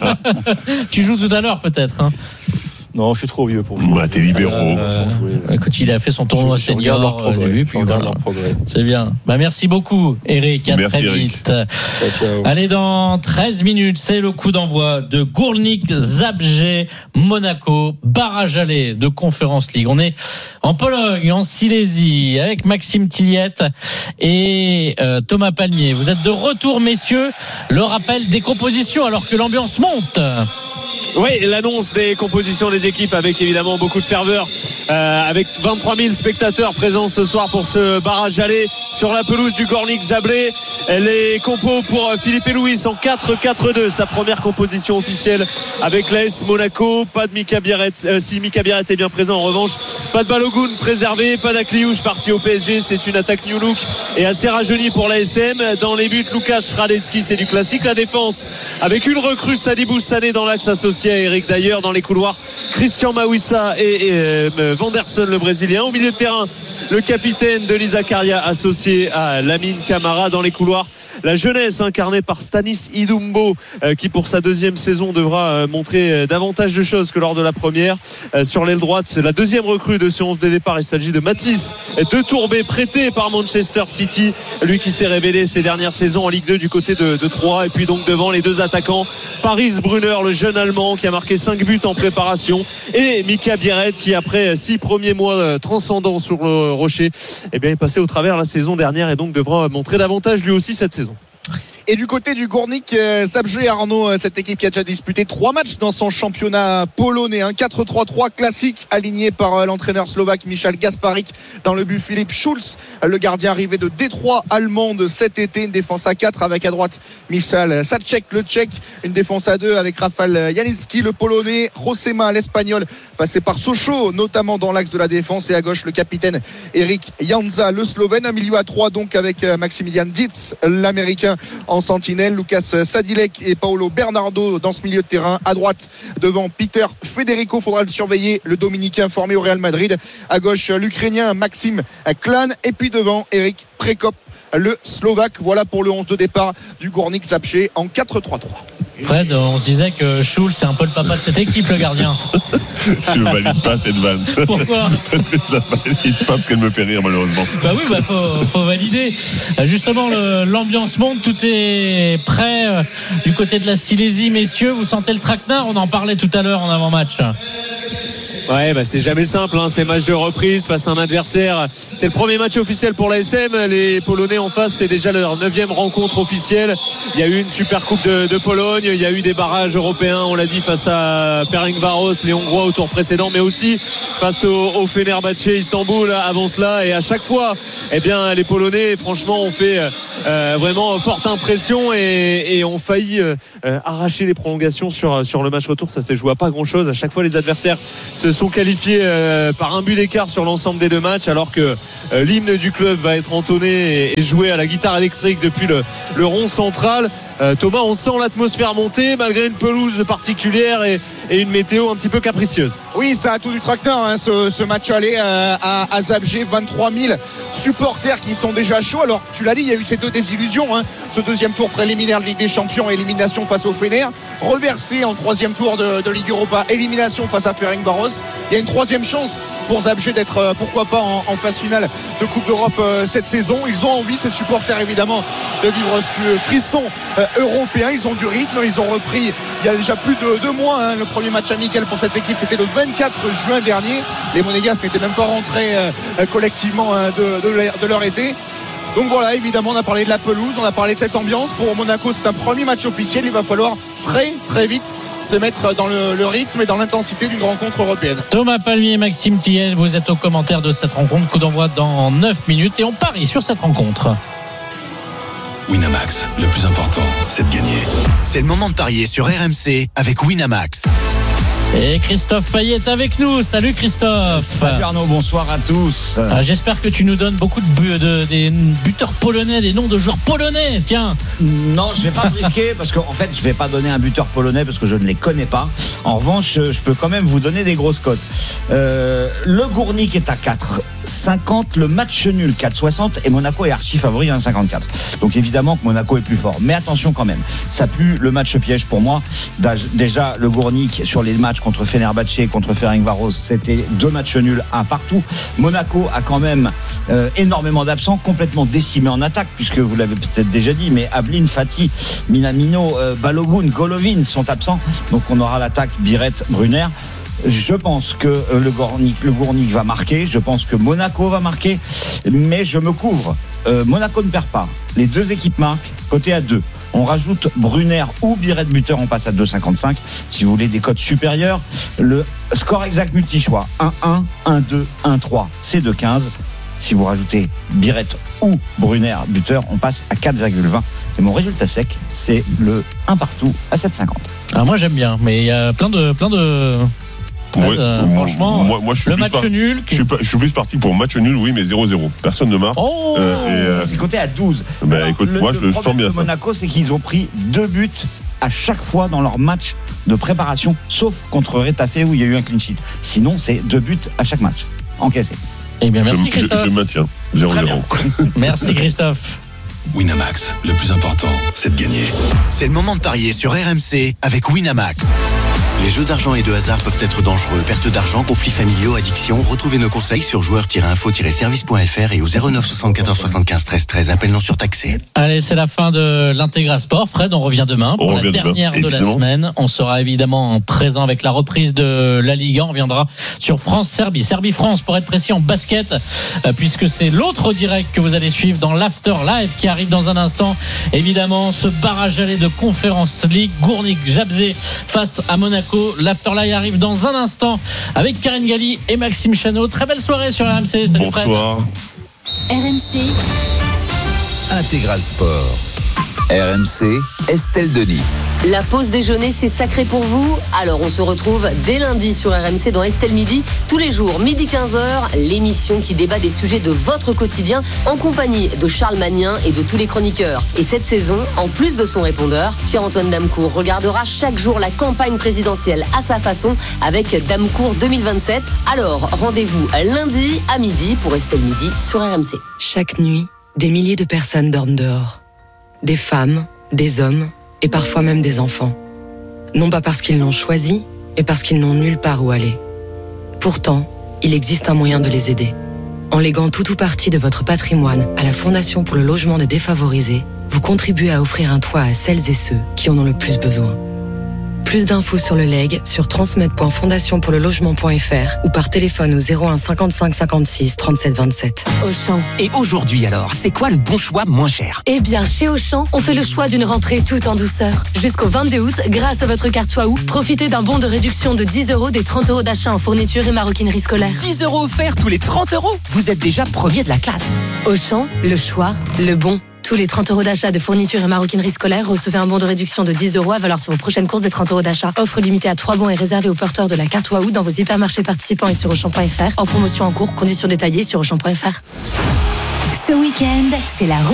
tu joues tout à l'heure, peut-être. Hein. Non, je suis trop vieux pour jouer. Bah, t'es libéraux. Euh, écoute, il a fait son tournoi je, je senior. Regarde leur progrès. Début, puis regarde voilà. leur progrès. C'est bien. Bah, merci beaucoup, Eric. À merci, très Eric. vite. Ciao, ciao. Allez, dans treize minutes, c'est le coup d'envoi de Gournik Zabrze Monaco, barrage aller de Conference League. On est en Pologne, en Silésie, avec Maxime Tilliette et euh, Thomas Palmier. Vous êtes de retour, messieurs. Le rappel des compositions alors que l'ambiance monte. Oui, l'annonce des compositions des équipes avec évidemment beaucoup de ferveur, euh, avec vingt-trois mille spectateurs présents ce soir pour ce barrage aller sur la pelouse du Gournik Zabrze. Les compos pour Philippe et Louis en quatre quatre deux, sa première composition officielle avec l'A S Monaco. Pas de Mika Biarret, euh, si Mika Biarret est bien présent en revanche, pas de Balogun préservé, pas d'Akliouche parti au P S G. C'est une attaque New Look et assez rajeunie pour l'A S M. Dans les buts, Lucas Radecki, c'est du classique. La défense avec une recrue, Sadibou Sané dans l'axe associé à Eric d'ailleurs. Dans les couloirs, Christian Mawissa et, et euh, Vanderson le Brésilien. Au milieu de terrain, le capitaine Denis Zakaria associé à Lamine Camara. Dans les couloirs, la jeunesse incarnée par Stanis Idumbo euh, qui pour sa deuxième saison devra euh, montrer euh, davantage de choses que lors de la première. Euh, sur l'aile droite, c'est la deuxième recrue de ce onze de départ. Il s'agit de Mathis de Tourbé, prêté par Manchester City, lui qui s'est révélé ces dernières saisons en Ligue deux du côté de, de Troyes. Et puis donc devant les deux attaquants, Paris Brunner, le jeune Allemand qui a marqué cinq buts en préparation, et Mika Biarret qui après six premiers mois transcendants sur le rocher, eh bien, est passé au travers la saison dernière et donc devra montrer davantage lui aussi cette saison. Et du côté du Gournik Zabrze, Arnaud, cette équipe qui a déjà disputé trois matchs dans son championnat polonais, un quatre trois trois classique aligné par l'entraîneur slovaque Michal Gasparik. Dans le but, Philippe Schulz, le gardien arrivé de Détroit allemande cet été. Une défense à quatre avec à droite Michal Sacek, le tchèque. Une défense à deux avec Rafal Janicki, le polonais. Josema, l'espagnol, passé par Sochaux, notamment dans l'axe de la défense. Et à gauche, le capitaine Eric Janza, le slovène. Un milieu à trois donc avec Maximilian Dietz, l'américain, en sentinelle. Lucas Sadilek et Paolo Bernardo dans ce milieu de terrain. À droite, devant Peter Federico, faudra le surveiller, le dominicain formé au Real Madrid. À gauche, l'ukrainien Maxime Klan. Et puis devant, Eric Prekop, le slovaque. Voilà pour le onze de départ du Gournik Zabrze en quatre trois trois. Fred, on se disait que Schulz, c'est un peu le papa de cette équipe, le gardien. Je ne valide pas cette vanne. Pourquoi? Je ne la valide pas parce qu'elle me fait rire, malheureusement. Bah oui, bah faut, faut valider. Justement, le, l'ambiance monte, tout est prêt euh, du côté de la Silésie, messieurs. Vous sentez le traquenard? On en parlait tout à l'heure en avant-match. Ouais, bah c'est jamais simple, hein, ces matchs de reprise face à un adversaire. C'est le premier match officiel pour l'A S M. Les Polonais en face, c'est déjà leur neuvième rencontre officielle. Il y a eu une super coupe de, de Pologne. il y a eu des barrages européens, on l'a dit, face à Ferencváros, les Hongrois au tour précédent, mais aussi face au, au Fenerbahçe Istanbul avant cela. Et à chaque fois, eh bien, les Polonais, franchement, ont fait euh, vraiment forte impression et, et ont failli euh, arracher les prolongations sur, sur le match retour. Ça s'est joué à pas grand-chose. À chaque fois, les adversaires se sont qualifiés euh, par un but d'écart sur l'ensemble des deux matchs, alors que euh, l'hymne du club va être entonné et, et joué à la guitare électrique depuis le, le rond central. Euh, Thomas, on sent l'atmosphère monter malgré une pelouse particulière et, et une météo un petit peu capricieuse. Oui, ça a tout du tracteur, hein, ce, ce match aller euh, à, à Zabrze. vingt-trois mille supporters qui sont déjà chauds. Alors, tu l'as dit, il y a eu ces deux désillusions, hein, ce deuxième tour préliminaire de Ligue des Champions, élimination face au Fener, reversé en troisième tour de, de Ligue Europa, élimination face à Ferencváros. Il y a une troisième chance pour Zabrze d'être euh, pourquoi pas en, en phase finale de Coupe d'Europe euh, cette saison. Ils ont envie, ces supporters évidemment, de vivre ce frisson euh, européen. Ils ont du rythme, ils ont repris il y a déjà plus de deux mois, hein, le premier match amical pour cette équipe, c'était le vingt-quatre juin dernier. Les Monégasques n'étaient même pas rentrés euh, collectivement euh, de, de, leur, de leur été. Donc voilà, évidemment, on a parlé de la pelouse, on a parlé de cette ambiance. Pour Monaco, c'est un premier match officiel. Il va falloir très très vite se mettre dans le, le rythme et dans l'intensité d'une rencontre européenne. Thomas Palmier, Maxime Thiel, vous êtes au commentaire de cette rencontre. Coup d'envoi dans neuf minutes et on parie sur cette rencontre. Winamax, le plus important, c'est de gagner. C'est le moment de parier sur R M C avec Winamax. Et Christophe Payet est avec nous. Salut Christophe. Salut Arnaud, bonsoir à tous. Ah, j'espère que tu nous donnes beaucoup de, bu- de des buteurs polonais, des noms de joueurs polonais. Tiens. Non, je vais pas me risquer parce qu'en fait, je vais pas donner un buteur polonais parce que je ne les connais pas. En revanche, je peux quand même vous donner des grosses cotes. Euh, le Gournik est à quatre cinquante, le match nul quatre soixante et Monaco est archi favori à un cinquante-quatre. Donc évidemment que Monaco est plus fort. Mais attention quand même, ça pue le match piège pour moi. Déjà, le Gournik sur les matchs contre Fenerbahçe et contre Ferencváros, c'était deux matchs nuls, un partout. Monaco a quand même euh, énormément d'absents, complètement décimé en attaque, puisque vous l'avez peut-être déjà dit, mais Ablin, Fati, Minamino, euh, Balogun, Golovin sont absents. Donc on aura l'attaque Biret, Brunner. Je pense que le Gournik, le Gournik va marquer. Je pense que Monaco va marquer. Mais je me couvre. Euh, Monaco ne perd pas. Les deux équipes marquent. Côté à deux. On rajoute Brunner ou Biret buteur. On passe à deux cinquante-cinq. Si vous voulez des cotes supérieures, le score exact multi-choix un un, un deux, un trois. C'est deux quinze. Si vous rajoutez Biret ou Brunner buteur, on passe à quatre virgule vingt. Et mon résultat sec, c'est le un partout à sept cinquante. Ah, moi j'aime bien, mais il y a plein de plein de Ouais, euh, moi, franchement, moi, moi, je suis le plus match par... nul. Je suis, pas... je suis plus parti pour match nul, oui, mais zéro zéro. Personne ne marque. Oh euh, et, euh... C'est coté à douze. Bah, Alors, écoute, le, moi, le je le sens bien de ça. Monaco, c'est qu'ils ont pris deux buts à chaque fois dans leur match de préparation, sauf contre Retafe où il y a eu un clean sheet. Sinon, c'est deux buts à chaque match encaissés. Eh bien, merci je, Christophe. Je, je maintiens. zéro zéro. Merci Christophe. Winamax, le plus important, c'est de gagner. C'est le moment de parier sur R M C avec Winamax. Les jeux d'argent et de hasard peuvent être dangereux. Perte d'argent, conflits familiaux, addiction. Retrouvez nos conseils sur joueurs tiret info tiret service point f r et au zéro neuf soixante-quatorze soixante-quinze treize treize. Appel non surtaxé. Allez, c'est la fin de l'Intégral Sport. Fred, on revient demain pour on la dernière demain, de la semaine. On sera évidemment présent avec la reprise de la Ligue un. On reviendra sur France-Serbie. Serbie-France, pour être précis, en basket, euh, puisque c'est l'autre direct que vous allez suivre dans l'After Live qui arrive dans un instant. Évidemment, ce barrage aller de Conference League. Gournik, Zabrze face à Monaco. L'After Live arrive dans un instant avec Karine Galli et Maxime Chanot. Très belle soirée sur R M C. Salut Fred. Bonsoir. R M C Intégral Sport. R M C, Estelle Denis. La pause déjeuner, c'est sacré pour vous. Alors, on se retrouve dès lundi sur R M C dans Estelle Midi. Tous les jours, midi quinze heures, l'émission qui débat des sujets de votre quotidien en compagnie de Charles Magnin et de tous les chroniqueurs. Et cette saison, en plus de son répondeur, Pierre-Antoine Damecourt regardera chaque jour la campagne présidentielle à sa façon avec Damecourt deux mille vingt-sept. Alors, rendez-vous lundi à midi pour Estelle Midi sur R M C. Chaque nuit, des milliers de personnes dorment dehors. Des femmes, des hommes et parfois même des enfants. Non pas parce qu'ils l'ont choisi, mais parce qu'ils n'ont nulle part où aller. Pourtant, il existe un moyen de les aider. En léguant tout ou partie de votre patrimoine à la Fondation pour le logement des défavorisés, vous contribuez à offrir un toit à celles et ceux qui en ont le plus besoin. Plus d'infos sur le leg sur transmed point fondation pour le logement point f r ou par téléphone au zéro un cinquante-cinq cinquante-six trente-sept vingt-sept. Auchan. Et aujourd'hui alors, c'est quoi le bon choix moins cher? Eh bien, chez Auchan, on fait le choix d'une rentrée tout en douceur. Jusqu'au vingt-deux août, grâce à votre carte Waouh, profitez d'un bon de réduction de dix euros des trente euros d'achat en fourniture et maroquinerie scolaire. dix euros offerts tous les trente euros. Vous êtes déjà premier de la classe. Auchan, le choix, le bon. Tous les trente euros d'achat de fourniture et maroquinerie scolaire, recevez un bon de réduction de dix euros à valeur sur vos prochaines courses des trente euros d'achat. Offre limitée à trois bons et réservée aux porteurs de la carte Waouh dans vos hypermarchés participants et sur Auchan point f r. En promotion en cours, conditions détaillées sur Auchan point f r. Ce week-end, c'est la